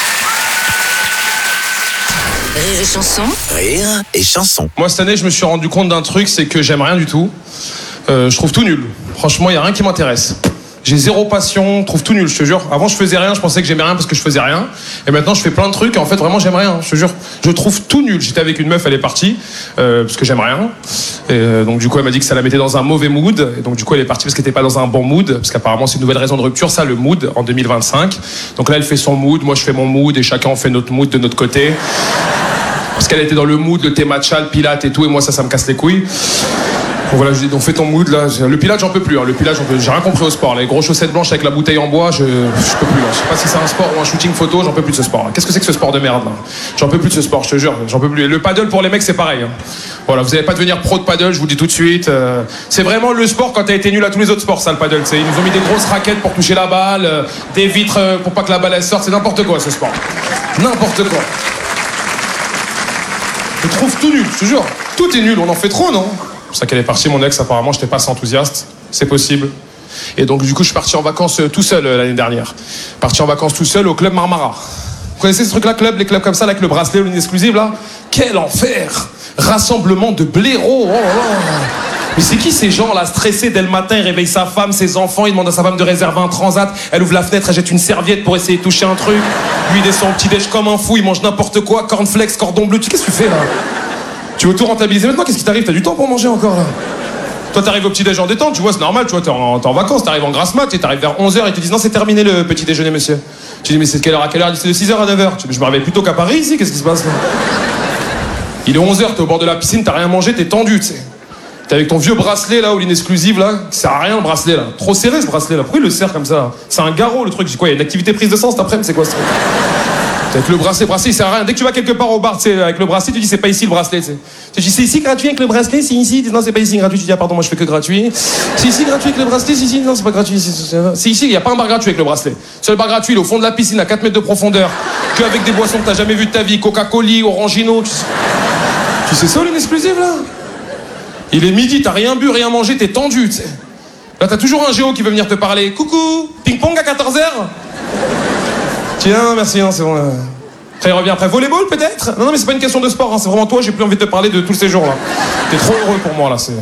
Rire et chanson. Rire et chanson. Moi, cette année, je me suis rendu compte d'un truc, c'est que j'aime rien du tout. Euh, je trouve tout nul. Franchement, il n'y a rien qui m'intéresse. J'ai zéro passion, je trouve tout nul, je te jure. Avant, je faisais rien, je pensais que j'aimais rien parce que je faisais rien. Et maintenant, je fais plein de trucs et en fait, vraiment, j'aime rien, je te jure. Je trouve tout nul. J'étais avec une meuf, elle est partie, euh, parce que j'aime rien. Et euh, donc, du coup, elle m'a dit que ça la mettait dans un mauvais mood. Et donc, du coup, elle est partie parce qu'elle n'était pas dans un bon mood. Parce qu'apparemment, c'est une nouvelle raison de rupture, ça, le mood, en deux mille vingt-cinq. Donc là, elle fait son mood, moi, je fais mon mood et chacun, on fait notre mood de notre côté. Parce qu'elle était dans le mood, le thé matcha, le pilate et tout, et moi, ça, ça me casse les couilles. Donc voilà, je dis, on fait ton mood là. Le pilates, j'en peux plus. Hein. Le pilates, j'en peux... j'ai rien compris au sport. Les grosses chaussettes blanches avec la bouteille en bois, je, je peux plus. Là. Je sais pas si c'est un sport ou un shooting photo, j'en peux plus de ce sport. Là. Qu'est-ce que c'est que ce sport de merde là? J'en peux plus de ce sport, je te jure. J'en peux plus. Et le paddle pour les mecs, c'est pareil. Hein. Voilà, vous n'allez pas devenir pro de paddle, je vous le dis tout de suite. Euh, c'est vraiment le sport quand t'as été nul à tous les autres sports, ça, le paddle. C'est, ils nous ont mis des grosses raquettes pour toucher la balle, euh, des vitres euh, pour pas que la balle elle sorte. C'est n'importe quoi ce sport. N'importe quoi. Je trouve tout nul, je te jure. Tout est nul, on en fait trop, non? C'est ça qu'elle est partie, mon ex, apparemment, j'étais pas assez enthousiaste. C'est possible. Et donc, du coup, je suis parti en vacances euh, tout seul euh, l'année dernière. Parti en vacances tout seul au club Marmara. Vous connaissez ce truc-là, club, les clubs comme ça, là, avec le bracelet, l'une exclusive, là? Quel enfer! Rassemblement de blaireaux, oh là là! Mais c'est qui ces gens là, stressés dès le matin, ils réveillent sa femme, ses enfants, ils demandent à sa femme de réserver un transat, elle ouvre la fenêtre, elle jette une serviette pour essayer de toucher un truc, lui il descend au petit-déj comme un fou, il mange n'importe quoi, cornflakes, cordon bleu, qu'est-ce que tu fais là? Tu veux tout rentabiliser maintenant? Qu'est-ce qui t'arrive? T'as du temps pour manger encore là? Toi t'arrives au petit-déj en détente, tu vois, c'est normal, tu vois, t'es en, t'es en vacances, t'arrives en grasse mat, et t'arrives vers onze heures, ils te disent non, c'est terminé le petit déjeuner, monsieur. Tu dis mais c'est de quelle heure à quelle heure? Il dit c'est de six heures à neuf heures. Tu dis, je me réveille plutôt qu'à Paris ici, qu'est-ce qui se passe là? Il est onze heures, t'es au bord de la piscine, t'as rien mangé, t'es tendu, tu sais. T'es avec ton vieux bracelet là, ou l'inexclusive là, qui sert à rien le bracelet là. Trop serré ce bracelet là, pourquoi il le serre comme ça? C'est un garrot le truc, j'ai quoi, il y a une activité prise de sang cet après-midi, c'est quoi ce truc? Avec le bracelet, bracelet il sert à rien. Dès que tu vas quelque part au bar, tu sais, avec le bracelet, tu dis c'est pas ici le bracelet, tu sais. Tu dis c'est ici gratuit avec le bracelet, c'est ici. Tu dis non, c'est pas ici gratuit. Tu dis ah pardon, moi je fais que gratuit. C'est ici gratuit avec le bracelet, c'est ici. Non, c'est pas gratuit. C'est ici, il y a pas un bar gratuit avec le bracelet. Seul bar gratuit, il est au fond de la piscine à quatre mètres de profondeur, que avec des boissons que t'as jamais vues de ta vie, Coca-Cola, Orangino. Tu sais, tu sais ça, l'exclusive là? Il est midi, t'as rien bu, rien mangé, t'es tendu, tu sais. Là, t'as toujours un géo qui veut venir te parler. Coucou, ping-pong à quatorze heures. Tiens, merci, non, c'est bon. Là. Après, il revient après. Volleyball, peut-être? Non, non, mais c'est pas une question de sport, hein, c'est vraiment toi, j'ai plus envie de te parler de tous ces jours-là. T'es trop heureux pour moi, là, c'est...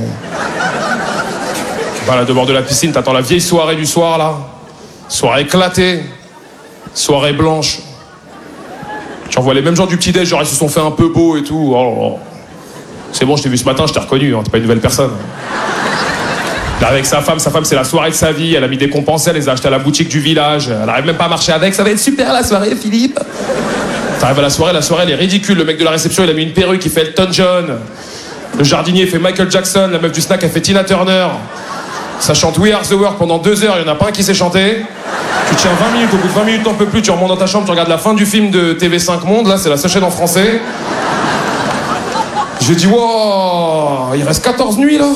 Voilà, de bord de la piscine, t'attends la vieille soirée du soir, là. Soirée éclatée. Soirée blanche. Tu revois les mêmes gens du petit-déj, genre, ils se sont fait un peu beaux et tout. Oh, oh. C'est bon, je t'ai vu ce matin, je t'ai reconnu, hein, t'es pas une nouvelle personne. Là, avec sa femme, sa femme, c'est la soirée de sa vie. Elle a mis des compensés, elle les a achetés à la boutique du village. Elle arrive même pas à marcher avec. Ça va être super la soirée, Philippe. T'arrives à la soirée, la soirée, elle est ridicule. Le mec de la réception, il a mis une perruque, il fait Elton John. Le jardinier fait Michael Jackson. La meuf du snack, elle fait Tina Turner. Ça chante We Are the World pendant deux heures. Il y en a pas un qui sait chanter. Tu tiens vingt minutes. Au bout de vingt minutes, t'en peux plus. Tu remontes dans ta chambre, tu regardes la fin du film de T V cinq Monde. Là, c'est la seule chaîne en français. J'ai dit, wow, il reste quatorze nuits, là.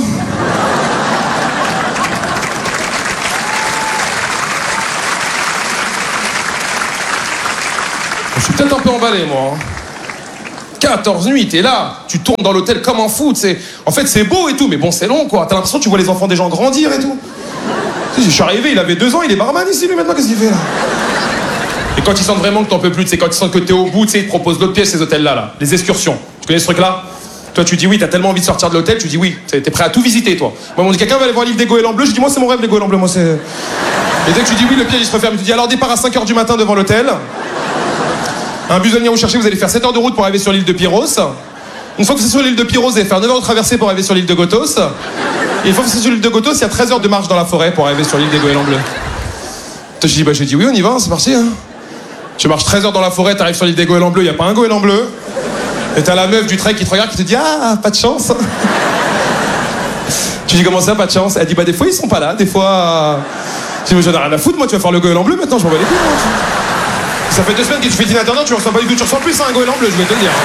Je suis peut-être un peu emballé, moi. Hein. quatorze nuits, t'es là, tu tournes dans l'hôtel comme un fou, c'est... En fait, c'est beau et tout, mais bon, c'est long, quoi. T'as l'impression que tu vois les enfants des gens grandir et tout. Tu sais, je suis arrivé, il avait deux ans, il est barman ici, lui, maintenant, qu'est-ce qu'il fait, là? Et quand ils sentent vraiment que t'en peux plus, c'est quand ils sentent que t'es au bout, tu sais, ils te proposent d'autres pièces, ces hôtels-là, là. Les excursions. Tu connais ce truc-là? Toi, tu dis oui, t'as tellement envie de sortir de l'hôtel, tu dis oui. T'es prêt à tout visiter, toi. Moi, on dit, quelqu'un va aller voir un livre des goélands bleus, je dis, moi, c'est mon rêve, les goélands bleus, moi, c'est... Et dès que tu dis oui, le piège, il se referme. Tu dis, alors, départ à cinq heures du matin devant l'hôtel. Un bus va venir vous chercher, vous allez faire sept heures de route pour arriver sur l'île de Pyros. Une fois que vous êtes sur l'île de Pyros, vous allez faire neuf heures de traversée pour arriver sur l'île de Gotos. Et une fois que vous êtes sur l'île de Gotos, il y a treize heures de marche dans la forêt pour arriver sur l'île des goélands bleus. Toi, je dis, bah, je dis oui, on y va, c'est parti. Hein. Tu marches treize heures dans la forêt, t'arrives sur l'île des goélands bleus, il n'y a pas un goéland bleu. Et t'as la meuf du trek qui te regarde, qui te dit, ah, pas de chance. Tu dis, comment ça, pas de chance? Elle dit, bah, des fois, ils sont pas là, des fois. Je dis, mais j'en ai rien à foutre, moi, tu vas faire le goéland bleu maintenant, je m'en bats les couilles. Moi. Ça fait deux semaines que tu fais Tina Turner, tu ressens pas du tout, tu ressens plus à un goéland bleu, je vais te le dire.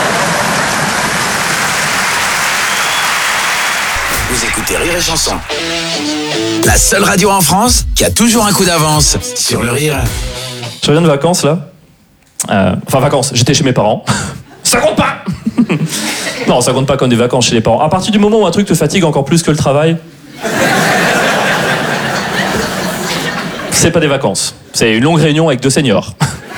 Vous écoutez Rire et Chanson. La seule radio en France qui a toujours un coup d'avance sur le rire. Je reviens de vacances, là. Euh, enfin, vacances, j'étais chez mes parents. Ça compte pas. Non, ça compte pas comme des vacances chez les parents. À partir du moment où un truc te fatigue encore plus que le travail, c'est pas des vacances. C'est une longue réunion avec deux seniors.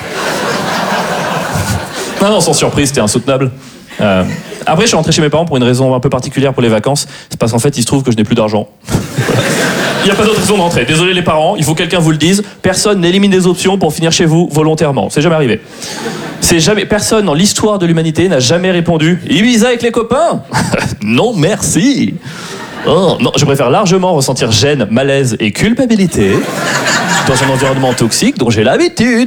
Non, non, sans surprise, c'était insoutenable. Euh, après, je suis rentré chez mes parents pour une raison un peu particulière pour les vacances. C'est parce qu'en fait, il se trouve que je n'ai plus d'argent. Il n'y a pas d'autre raison d'entrer. Désolé les parents, il faut que quelqu'un vous le dise. Personne n'élimine des options pour finir chez vous volontairement. C'est jamais arrivé. C'est jamais... Personne dans l'histoire de l'humanité n'a jamais répondu « Ibiza avec les copains ?» Non, merci. Oh, non, je préfère largement ressentir gêne, malaise et culpabilité dans un environnement toxique dont j'ai l'habitude.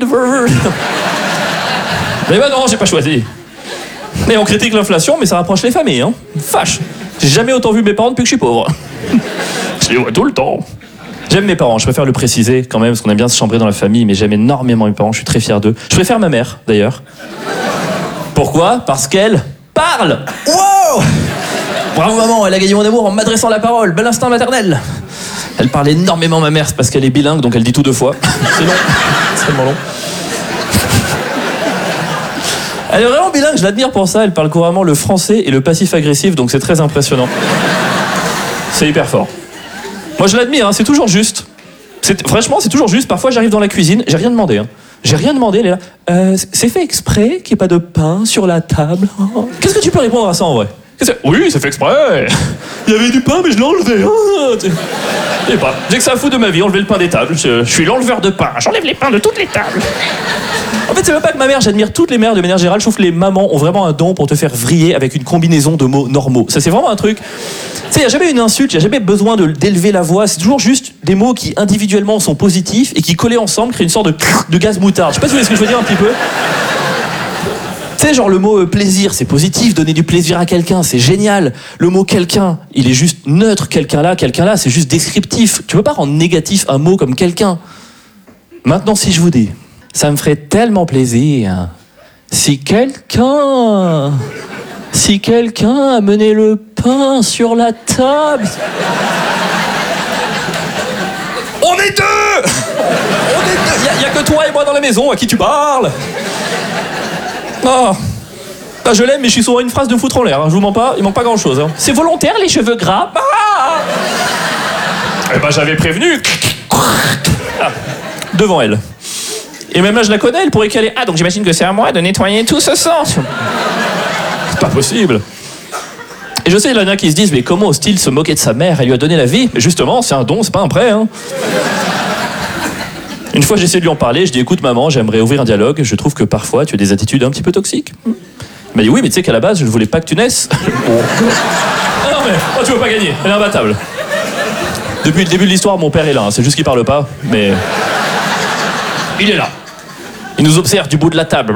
Mais bah non, j'ai pas choisi. Mais on critique l'inflation, mais ça rapproche les familles, hein. Fâche. J'ai jamais autant vu mes parents depuis que je suis pauvre. Je les vois tout le temps. J'aime mes parents, je préfère le préciser quand même, parce qu'on aime bien se chambrer dans la famille, mais j'aime énormément mes parents, je suis très fier d'eux. Je préfère ma mère, d'ailleurs. Pourquoi? Parce qu'elle parle. Wow! Bravo maman, elle a gagné mon amour en m'adressant la parole. Bel instinct maternel. Elle parle énormément ma mère, c'est parce qu'elle est bilingue, donc elle dit tout deux fois. C'est long. C'est tellement long. Elle est vraiment bilingue, je l'admire pour ça. Elle parle couramment le français et le passif agressif, donc c'est très impressionnant. C'est hyper fort. Moi je l'admire, hein, c'est toujours juste. C'est, franchement, c'est toujours juste. Parfois j'arrive dans la cuisine, j'ai rien demandé. Hein. J'ai rien demandé, elle est là. Euh, c'est fait exprès qu'il n'y ait pas de pain sur la table. Oh. Qu'est-ce que tu peux répondre à ça en vrai? Oui, c'est fait exprès. Il y avait du pain, mais je l'ai enlevé. Oh, je sais pas. J'ai que ça à foutre de ma vie, enlever le pain des tables. Je, je suis l'enleveur de pain. J'enlève les pains de toutes les tables. En fait, c'est même pas que ma mère, j'admire toutes les mères de manière générale. Je trouve que les mamans ont vraiment un don pour te faire vriller avec une combinaison de mots normaux. Ça, c'est vraiment un truc. Tu sais, il n'y a jamais une insulte, il n'y a jamais besoin de, d'élever la voix. C'est toujours juste des mots qui individuellement sont positifs et qui collés ensemble créent une sorte de, de gaz moutarde. Je sais pas si vous voyez ce que je veux dire un petit peu. Tu sais, genre le mot euh, plaisir, c'est positif, donner du plaisir à quelqu'un, c'est génial. Le mot quelqu'un, il est juste neutre, quelqu'un là, quelqu'un là, c'est juste descriptif. Tu peux pas rendre négatif un mot comme quelqu'un. Maintenant, si je vous dis, ça me ferait tellement plaisir si quelqu'un, si quelqu'un amenait le pain sur la table. On est deux. On est deux. Il y, y a que toi et moi dans la maison, à qui tu parles? Oh. Ah, je l'aime, mais je suis souvent une phrase de foutre en l'air. Hein. Je vous mens pas, il manque pas grand chose. Hein. C'est volontaire, les cheveux gras. Ah. Eh ben, j'avais prévenu. Ah. Devant elle. Et même là, je la connais, elle pourrait caler. Ah, donc j'imagine que c'est à moi de nettoyer tout ce sang. C'est pas possible. Et je sais, il y en a qui se disent, mais comment ose-t-il se moquer de sa mère? Elle lui a donné la vie. Mais justement, c'est un don, c'est pas un prêt. Hein. Une fois, j'ai essayé de lui en parler. Je dis, écoute, maman, j'aimerais ouvrir un dialogue. Je trouve que parfois, tu as des attitudes un petit peu toxiques. Elle m'a dit, oui, mais tu sais qu'à la base, je ne voulais pas que tu naisses. Ah non, mais oh, tu veux pas gagner. Elle est imbattable. Depuis le début de l'histoire, mon père est là, hein. C'est juste qu'il parle pas, mais... Il est là. Il nous observe du bout de la table.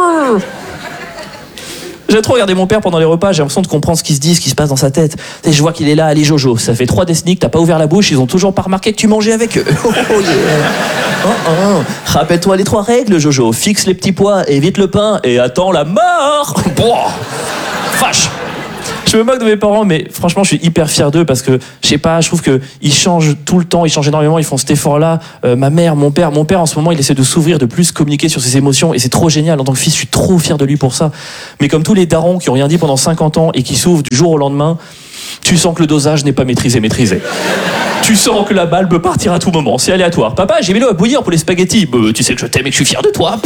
J'ai trop regardé mon père pendant les repas, j'ai l'impression de comprendre ce qui se dit, ce qui se passe dans sa tête. Et je vois qu'il est là, allez Jojo, ça fait trois décennies que t'as pas ouvert la bouche, ils ont toujours pas remarqué que tu mangeais avec eux. Oh, oh, yeah. oh, oh. Rappelle-toi les trois règles, Jojo. Fixe les petits pois, évite le pain et attends la mort. Boah. Vache. Je me moque de mes parents, mais franchement, je suis hyper fier d'eux parce que, je sais pas, je trouve qu'ils changent tout le temps, ils changent énormément, ils font cet effort-là. Euh, ma mère, mon père, mon père en ce moment, il essaie de s'ouvrir, de plus communiquer sur ses émotions et c'est trop génial. En tant que fils, je suis trop fier de lui pour ça. Mais comme tous les darons qui ont rien dit pendant cinquante ans et qui s'ouvrent du jour au lendemain, tu sens que le dosage n'est pas maîtrisé, maîtrisé. Tu sens que la balle peut partir à tout moment, c'est aléatoire. Papa, j'ai mis l'eau à bouillir pour les spaghettis. Bah, tu sais que je t'aime et que je suis fier de toi.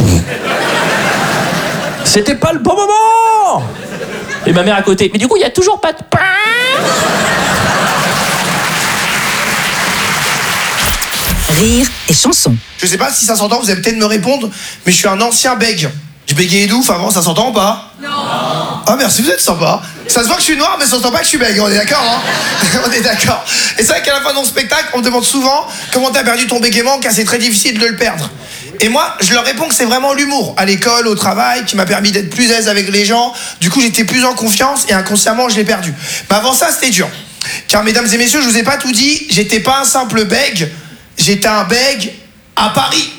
C'était pas le bon moment. Et ma mère à côté. Mais du coup, il y a toujours pas de pain. Rire et chanson. Je sais pas si ça s'entend, vous allez peut-être me répondre, mais je suis un ancien bègue. Je bégayais d'ouf avant, ça s'entend ou pas? Non. Ah merci, vous êtes sympa. Ça se voit que je suis noir, mais ça s'entend pas que je suis bègue, on est d'accord, hein? On est d'accord. Et c'est vrai qu'à la fin de mon spectacle, on me demande souvent comment t'as perdu ton bégaiement, car c'est très difficile de le perdre. Et moi, je leur réponds que c'est vraiment l'humour, à l'école, au travail, qui m'a permis d'être plus aise avec les gens. Du coup, j'étais plus en confiance et inconsciemment, je l'ai perdu. Mais avant ça, c'était dur. Car, mesdames et messieurs, je vous ai pas tout dit, j'étais pas un simple bègue, j'étais un bègue à Paris.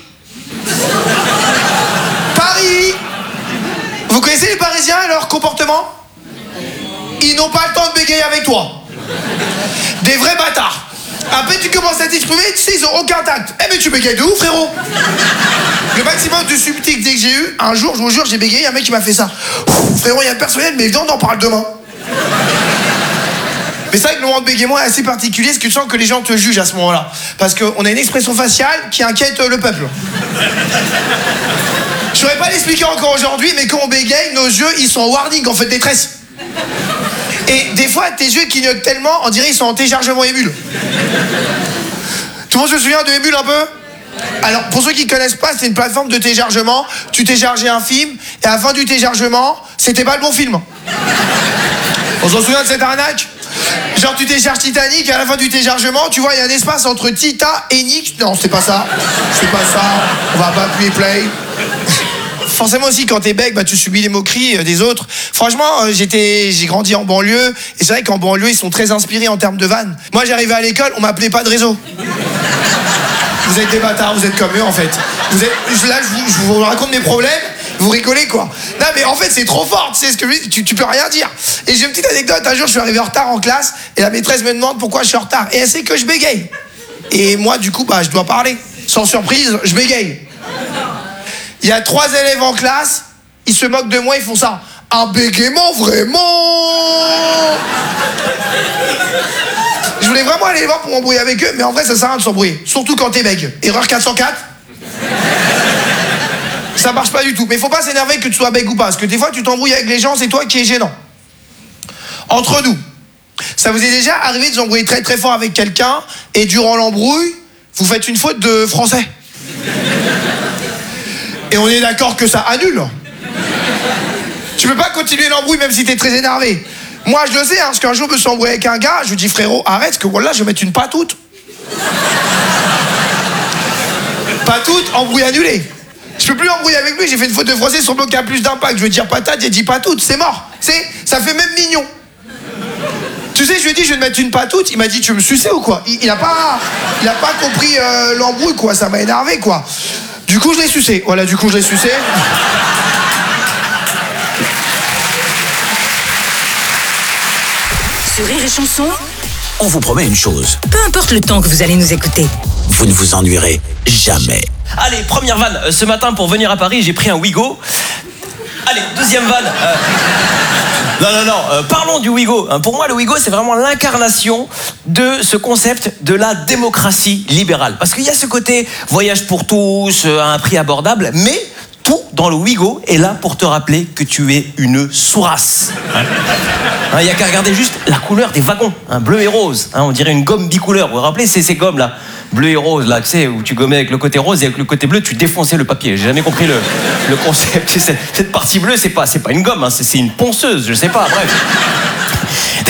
Paris! Vous connaissez les Parisiens et leur comportement? Ils n'ont pas le temps de bégayer avec toi. Des vrais bâtards. Après, tu commences à t'exprimer, tu sais, ils ont aucun tact. Eh, mais tu bégayes de où, frérot? Le maximum de subtilité que j'ai eu, un jour, je vous jure, j'ai bégayé, un mec qui m'a fait ça. Ouf, frérot, il y a le personnel, mais viens, on en parle demain. Mais c'est vrai que le moment de bégaiement est assez particulier, parce que tu sens que les gens te jugent à ce moment-là. Parce qu'on a une expression faciale qui inquiète le peuple. Je saurais pas l'expliquer encore aujourd'hui, mais quand on bégaye, nos yeux, ils sont en warning, en fait, détresse. Et des fois, tes yeux clignotent tellement, on dirait qu'ils sont en téléchargement Emule. Tout le monde se souvient de Emule un peu? Alors, pour ceux qui ne connaissent pas, c'est une plateforme de téléchargement. Tu téléchargeais un film, et à la fin du téléchargement, c'était pas le bon film. On s'en souvient de cette arnaque? Genre, tu télécharges Titanic, et à la fin du téléchargement, tu vois, il y a un espace entre Tita et Nick. Non, c'est pas ça. C'est pas ça. On va pas appuyer play. Forcément aussi, quand t'es bec, bah, tu subis les moqueries des autres. Franchement, j'étais, j'ai grandi en banlieue, et c'est vrai qu'en banlieue, ils sont très inspirés en termes de vannes. Moi, j'arrivais à l'école, on m'appelait pas de réseau. Vous êtes des bâtards, vous êtes comme eux, en fait. Vous êtes, là, je vous, je vous raconte mes problèmes, vous rigolez, quoi. Non, mais en fait, c'est trop fort, tu sais ce que je dis, tu, tu peux rien dire. Et j'ai une petite anecdote, un jour, je suis arrivé en retard en classe, et la maîtresse me demande pourquoi je suis en retard. Et elle sait que je bégaye. Et moi, du coup, bah, je dois parler. Sans surprise, je bégaye. Il y a trois élèves en classe, ils se moquent de moi, ils font ça. Un bégaiement, vraiment. Je voulais vraiment aller les voir pour m'embrouiller avec eux, mais en vrai, ça sert à rien de s'embrouiller. Surtout quand t'es bègue. Erreur quatre cent quatre. Ça marche pas du tout. Mais faut pas s'énerver que tu sois bègue ou pas, parce que des fois, tu t'embrouilles avec les gens, c'est toi qui es gênant. Entre nous, ça vous est déjà arrivé de vous embrouiller très très fort avec quelqu'un, et durant l'embrouille, vous faites une faute de français. Et on est d'accord que ça annule. Tu peux pas continuer l'embrouille même si t'es très énervé. Moi je le sais, hein, parce qu'un jour je me suis embrouillé avec un gars, je lui dis frérot arrête, parce que voilà je vais mettre une patoute. Patoute, embrouille annulé. Je peux plus embrouiller avec lui, j'ai fait une faute de français sur le mot qui a plus d'impact. Je veux dire patate, j'ai dit patoute, c'est mort. C'est, ça fait même mignon. Tu sais, je lui ai dit je vais te mettre une patoute, il m'a dit tu veux me sucer ou quoi? Il, il a pas, il a pas compris euh, l'embrouille quoi, ça m'a énervé quoi. Du coup, je l'ai sucé. Voilà, du coup, je l'ai sucé. Sur Rire et Chanson, On vous promet une chose. peu importe le temps que vous allez nous écouter. Vous ne vous ennuierez jamais. Allez, première vanne. Euh, Ce matin, pour venir à Paris, j'ai pris un Ouigo. Allez, deuxième vanne. Euh... Non, non, non. Euh, parlons du Ouigo. Hein, pour moi, le Ouigo, c'est vraiment l'incarnation de ce concept de la démocratie libérale. Parce qu'il y a ce côté voyage pour tous, euh, à un prix abordable, mais tout dans le Ouigo est là pour te rappeler que tu es une sourasse. Il hein, n'y a qu'à regarder juste la couleur des wagons, hein, bleu et rose. Hein, on dirait une gomme bicouleur. Vous vous rappelez, c'est ces gommes là, bleu et rose, là, tu sais, où tu gommais avec le côté rose et avec le côté bleu, tu défonçais le papier. J'ai jamais compris le, le concept. Cette, cette partie bleue, c'est pas, c'est pas une gomme, hein, c'est, c'est une ponceuse, je sais pas, bref.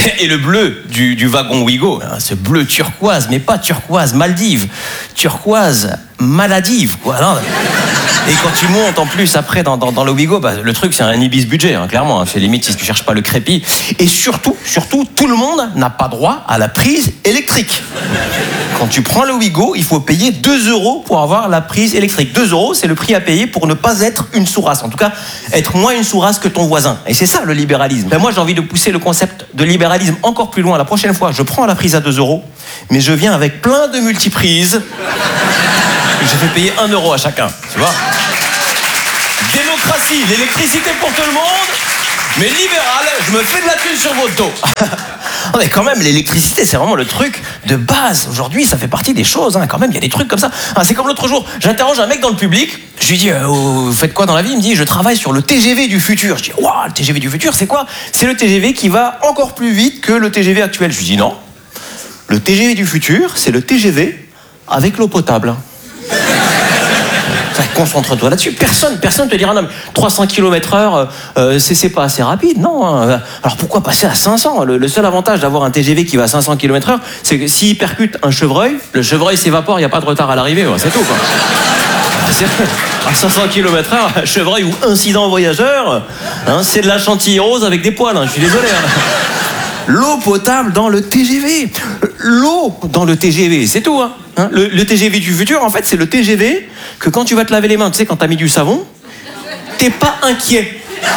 Et le bleu du, du wagon Ouigo, hein, ce bleu turquoise, mais pas turquoise Maldives, turquoise maladive, quoi. Non, et quand tu montes en plus après dans, dans, dans le Ouigo, bah, le truc c'est un ibis budget, hein, clairement. Hein, c'est limite si tu cherches pas le crépi. Et surtout, surtout, tout le monde n'a pas droit à la prise électrique. Quand tu prends le Ouigo, il faut payer deux euros pour avoir la prise électrique. deux euros, c'est le prix à payer pour ne pas être une sourasse. En tout cas, être moins une sourasse que ton voisin. Et c'est ça le libéralisme. Ben moi, j'ai envie de pousser le concept de libéralisme encore plus loin. La prochaine fois, je prends la prise à deux euros, mais je viens avec plein de multiprises. Et je fais payer un euro à chacun. Tu vois ? Démocratie, l'électricité pour tout le monde, mais libéral, je me fais de la thune sur votre dos. Mais quand même, l'électricité, c'est vraiment le truc de base. Aujourd'hui, ça fait partie des choses. Hein. Quand même, il y a des trucs comme ça. Hein, c'est comme l'autre jour, j'interroge un mec dans le public. Je lui dis, euh, vous faites quoi dans la vie ? Il me dit, je travaille sur le T G V du futur. Je dis, waouh, le T G V du futur, c'est quoi ? C'est le T G V qui va encore plus vite que le T G V actuel. Je lui dis, non. Le T G V du futur, c'est le T G V avec l'eau potable. Concentre-toi là-dessus. Personne, personne te dira non, mais trois cents kilomètres heure, euh, c'est, c'est pas assez rapide, non. Hein. Alors pourquoi passer à cinq cents ? le, le seul avantage d'avoir un T G V qui va à cinq cents kilomètres heure, c'est que s'il percute un chevreuil, le chevreuil s'évapore, il n'y a pas de retard à l'arrivée, ouais, c'est tout, quoi. C'est, à cinq cents kilomètres heure, un chevreuil ou incident voyageur, hein, c'est de la chantilly rose avec des poils, hein, je suis désolé. Hein. L'eau potable dans le T G V. L'eau dans le T G V, c'est tout. Hein. Hein le, le T G V du futur, en fait, c'est le T G V que quand tu vas te laver les mains, tu sais, quand t'as mis du savon, t'es pas inquiet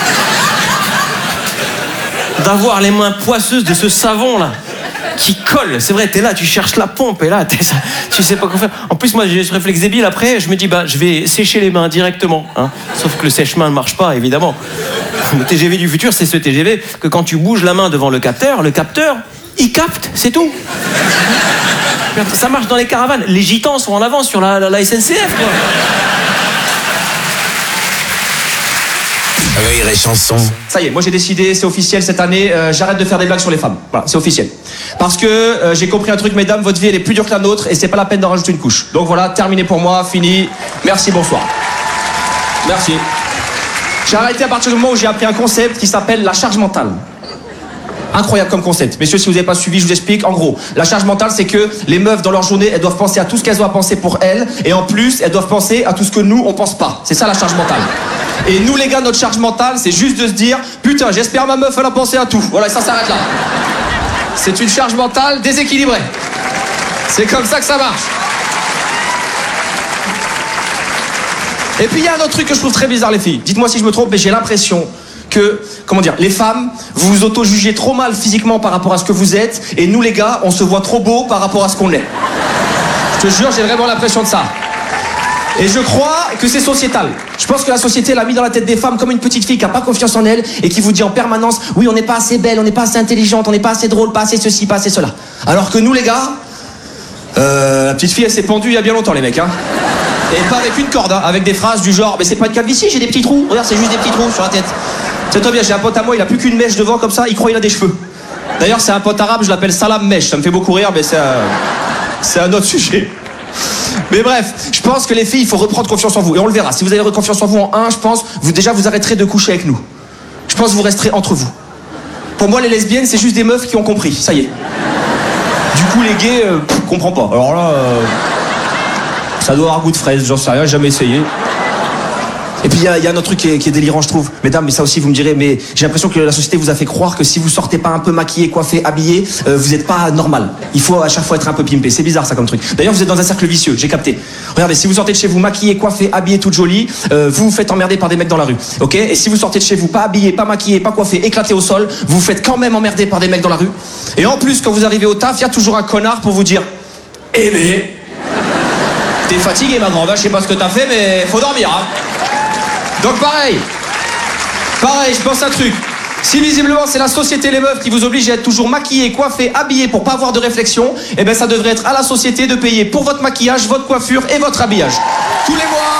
d'avoir les mains poisseuses de ce savon-là qui colle. C'est vrai, t'es là, tu cherches la pompe et là, t'es, tu sais pas quoi faire. En plus, moi, j'ai ce réflexe débile. Après, je me dis, bah, je vais sécher les mains directement. Hein. Sauf que le sèche-main ne marche pas, évidemment. Le T G V du futur, c'est ce T G V que quand tu bouges la main devant le capteur, le capteur, il capte, c'est tout. Ça marche dans les caravanes. Les gitans sont en avance sur la, la, la S N C F, quoi. Rire et chanson. Ça y est, moi j'ai décidé, c'est officiel cette année, euh, j'arrête de faire des blagues sur les femmes. Voilà, c'est officiel. Parce que euh, j'ai compris un truc, mesdames, votre vie elle est plus dure que la nôtre et c'est pas la peine d'en rajouter une couche. Donc voilà, terminé pour moi, fini. Merci, bonsoir. Merci. J'ai arrêté à partir du moment où j'ai appris un concept qui s'appelle la charge mentale. Incroyable comme concept. Messieurs, si vous n'avez pas suivi, je vous explique. En gros, la charge mentale, c'est que les meufs, dans leur journée, elles doivent penser à tout ce qu'elles ont à penser pour elles. Et en plus, elles doivent penser à tout ce que nous, on pense pas. C'est ça la charge mentale. Et nous, les gars, notre charge mentale, c'est juste de se dire putain, j'espère ma meuf, elle a pensé à tout. Voilà, et ça s'arrête là. C'est une charge mentale déséquilibrée. C'est comme ça que ça marche. Et puis, il y a un autre truc que je trouve très bizarre, les filles. Dites-moi si je me trompe, mais j'ai l'impression que, comment dire, les femmes, vous vous auto-jugez trop mal physiquement par rapport à ce que vous êtes, et nous les gars, on se voit trop beau par rapport à ce qu'on est. Je te jure, j'ai vraiment l'impression de ça. Et je crois que c'est sociétal. Je pense que la société l'a mis dans la tête des femmes comme une petite fille qui n'a pas confiance en elle et qui vous dit en permanence oui, on n'est pas assez belle, on n'est pas assez intelligente, on n'est pas assez drôle, pas assez ceci, pas assez cela. Alors que nous les gars, euh, la petite fille elle s'est pendue il y a bien longtemps les mecs, hein. Et pas avec une corde, hein, avec des phrases du genre mais c'est pas une calvitie, j'ai des petits trous, regarde c'est juste des petits trous sur la tête. C'est toi bien, j'ai un pote à moi, il a plus qu'une mèche devant comme ça, il croit il a des cheveux. D'ailleurs c'est un pote arabe, je l'appelle Salam Mèche, ça me fait beaucoup rire mais c'est un, c'est un autre sujet. Mais bref, je pense que les filles, il faut reprendre confiance en vous. Et on le verra. Si vous avez confiance en vous en un, je pense, vous déjà vous arrêterez de coucher avec nous. Je pense que vous resterez entre vous. Pour moi, les lesbiennes, c'est juste des meufs qui ont compris. Ça y est. Du coup, les gays, euh, pff, comprends pas. Alors là, euh, ça doit avoir goût de fraise. J'en sais rien, j'ai jamais essayé. Et puis il y, y a un autre truc qui est, qui est délirant, je trouve. Mesdames, mais ça aussi vous me direz, mais j'ai l'impression que la société vous a fait croire que si vous sortez pas un peu maquillé, coiffé, habillé, euh, vous êtes pas normal. Il faut à chaque fois être un peu pimpé. C'est bizarre ça comme truc. D'ailleurs, vous êtes dans un cercle vicieux, j'ai capté. Regardez, si vous sortez de chez vous maquillé, coiffé, habillé, toute jolie, euh, vous vous faites emmerder par des mecs dans la rue. Ok ? Et si vous sortez de chez vous pas habillé, pas maquillé, pas coiffé, éclaté au sol, vous vous faites quand même emmerder par des mecs dans la rue. Et en plus, quand vous arrivez au taf, il y a toujours un connard pour vous dire eh mais t'es fatigué ma grande, je sais pas ce que t'as fait, mais faut dormir, hein. Donc pareil, pareil, je pense à un truc. Si visiblement c'est la société, les meufs qui vous obligent à être toujours maquillés, coiffés, habillés pour pas avoir de réflexion, eh ben ça devrait être à la société de payer pour votre maquillage, votre coiffure et votre habillage. Tous les mois.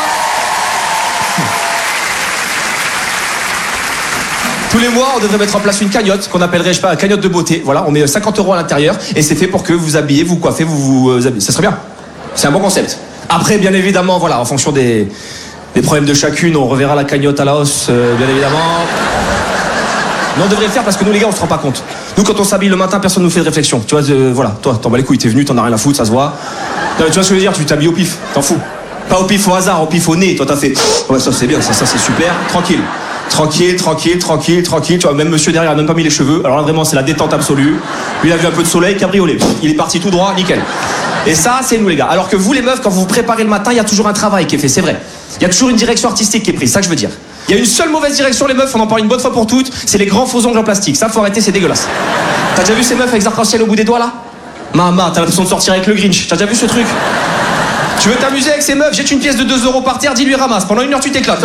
Tous les mois, on devrait mettre en place une cagnotte qu'on appellerait, je sais pas, une cagnotte de beauté. Voilà, on met cinquante euros à l'intérieur et c'est fait pour que vous habillez, vous coiffez, vous vous euh, habillez. Ça serait bien. C'est un bon concept. Après, bien évidemment, voilà, en fonction des... Les problèmes de chacune, on reverra la cagnotte à la hausse, euh, bien évidemment. Mais on devrait le faire parce que nous, les gars, on se rend pas compte. Nous, quand on s'habille le matin, personne nous fait de réflexion. Tu vois, euh, voilà, toi, t'en bats les couilles, t'es venu, t'en as rien à foutre, ça se voit. Non, mais tu vois ce que je veux dire, tu t'habilles au pif, t'en fous. Pas au pif au hasard, au pif au nez. Toi, t'as fait. Ouais, ça c'est bien, ça, ça c'est super. Tranquille. Tranquille, tranquille, tranquille, tranquille. Tu vois, même monsieur derrière a même pas mis les cheveux. Alors là, vraiment, c'est la détente absolue. Lui, il a vu un peu de soleil, cabriolet. Il est parti tout droit, nickel. Et ça, c'est nous, les gars. Alors que vous, les meufs, quand vous vous préparez le matin, il y a toujours un travail qui est fait, c'est vrai. Il y a toujours une direction artistique qui est prise, c'est ça que je veux dire. Il y a une seule mauvaise direction, les meufs, on en parle une bonne fois pour toutes, c'est les grands faux ongles en plastique. Ça, faut arrêter, c'est dégueulasse. T'as déjà vu ces meufs avec des arcs-en-ciel au bout des doigts, là? Maman, t'as l'impression de sortir avec le Grinch. T'as déjà vu ce truc? Tu veux t'amuser avec ces meufs, jette une pièce de deux euros par terre, dis-lui ramasse. Pendant une heure, tu t'éclates.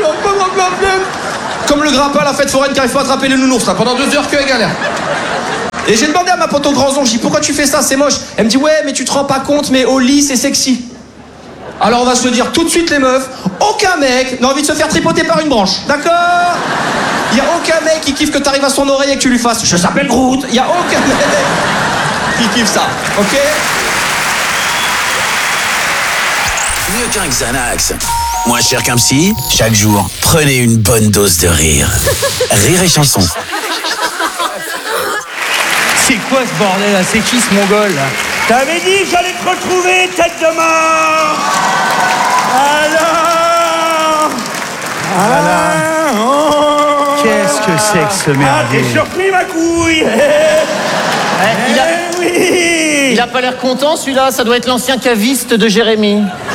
Comme le grappin à la fête foraine qui arrive pas à attraper les nounours, là. Pendant deux heures, que galère. Et j'ai demandé à ma pote au grand ongle, j'ai dit pourquoi tu fais ça, c'est moche. Elle me dit ouais, mais tu te rends pas compte, mais au lit, c'est sexy. Alors on va se le dire tout de suite, les meufs, aucun mec n'a envie de se faire tripoter par une branche, d'accord? Il y a aucun mec qui kiffe que t'arrives à son oreille et que tu lui fasses je s'appelle Groot. Il y a aucun mec qui kiffe ça, ok? Mieux qu'un Xanax. Moins cher qu'un psy, chaque jour, prenez une bonne dose de rire. Rire et chanson. C'est quoi ce bordel là? C'est qui ce mongol là? T'avais dit que j'allais te retrouver, tête de mort. Alors Alors oh. Qu'est-ce que c'est que ce merdier? Ah, t'es surpris ma couille. Eh, il, a... Eh, oui. il a pas l'air content celui-là, ça doit être l'ancien caviste de Jérémy.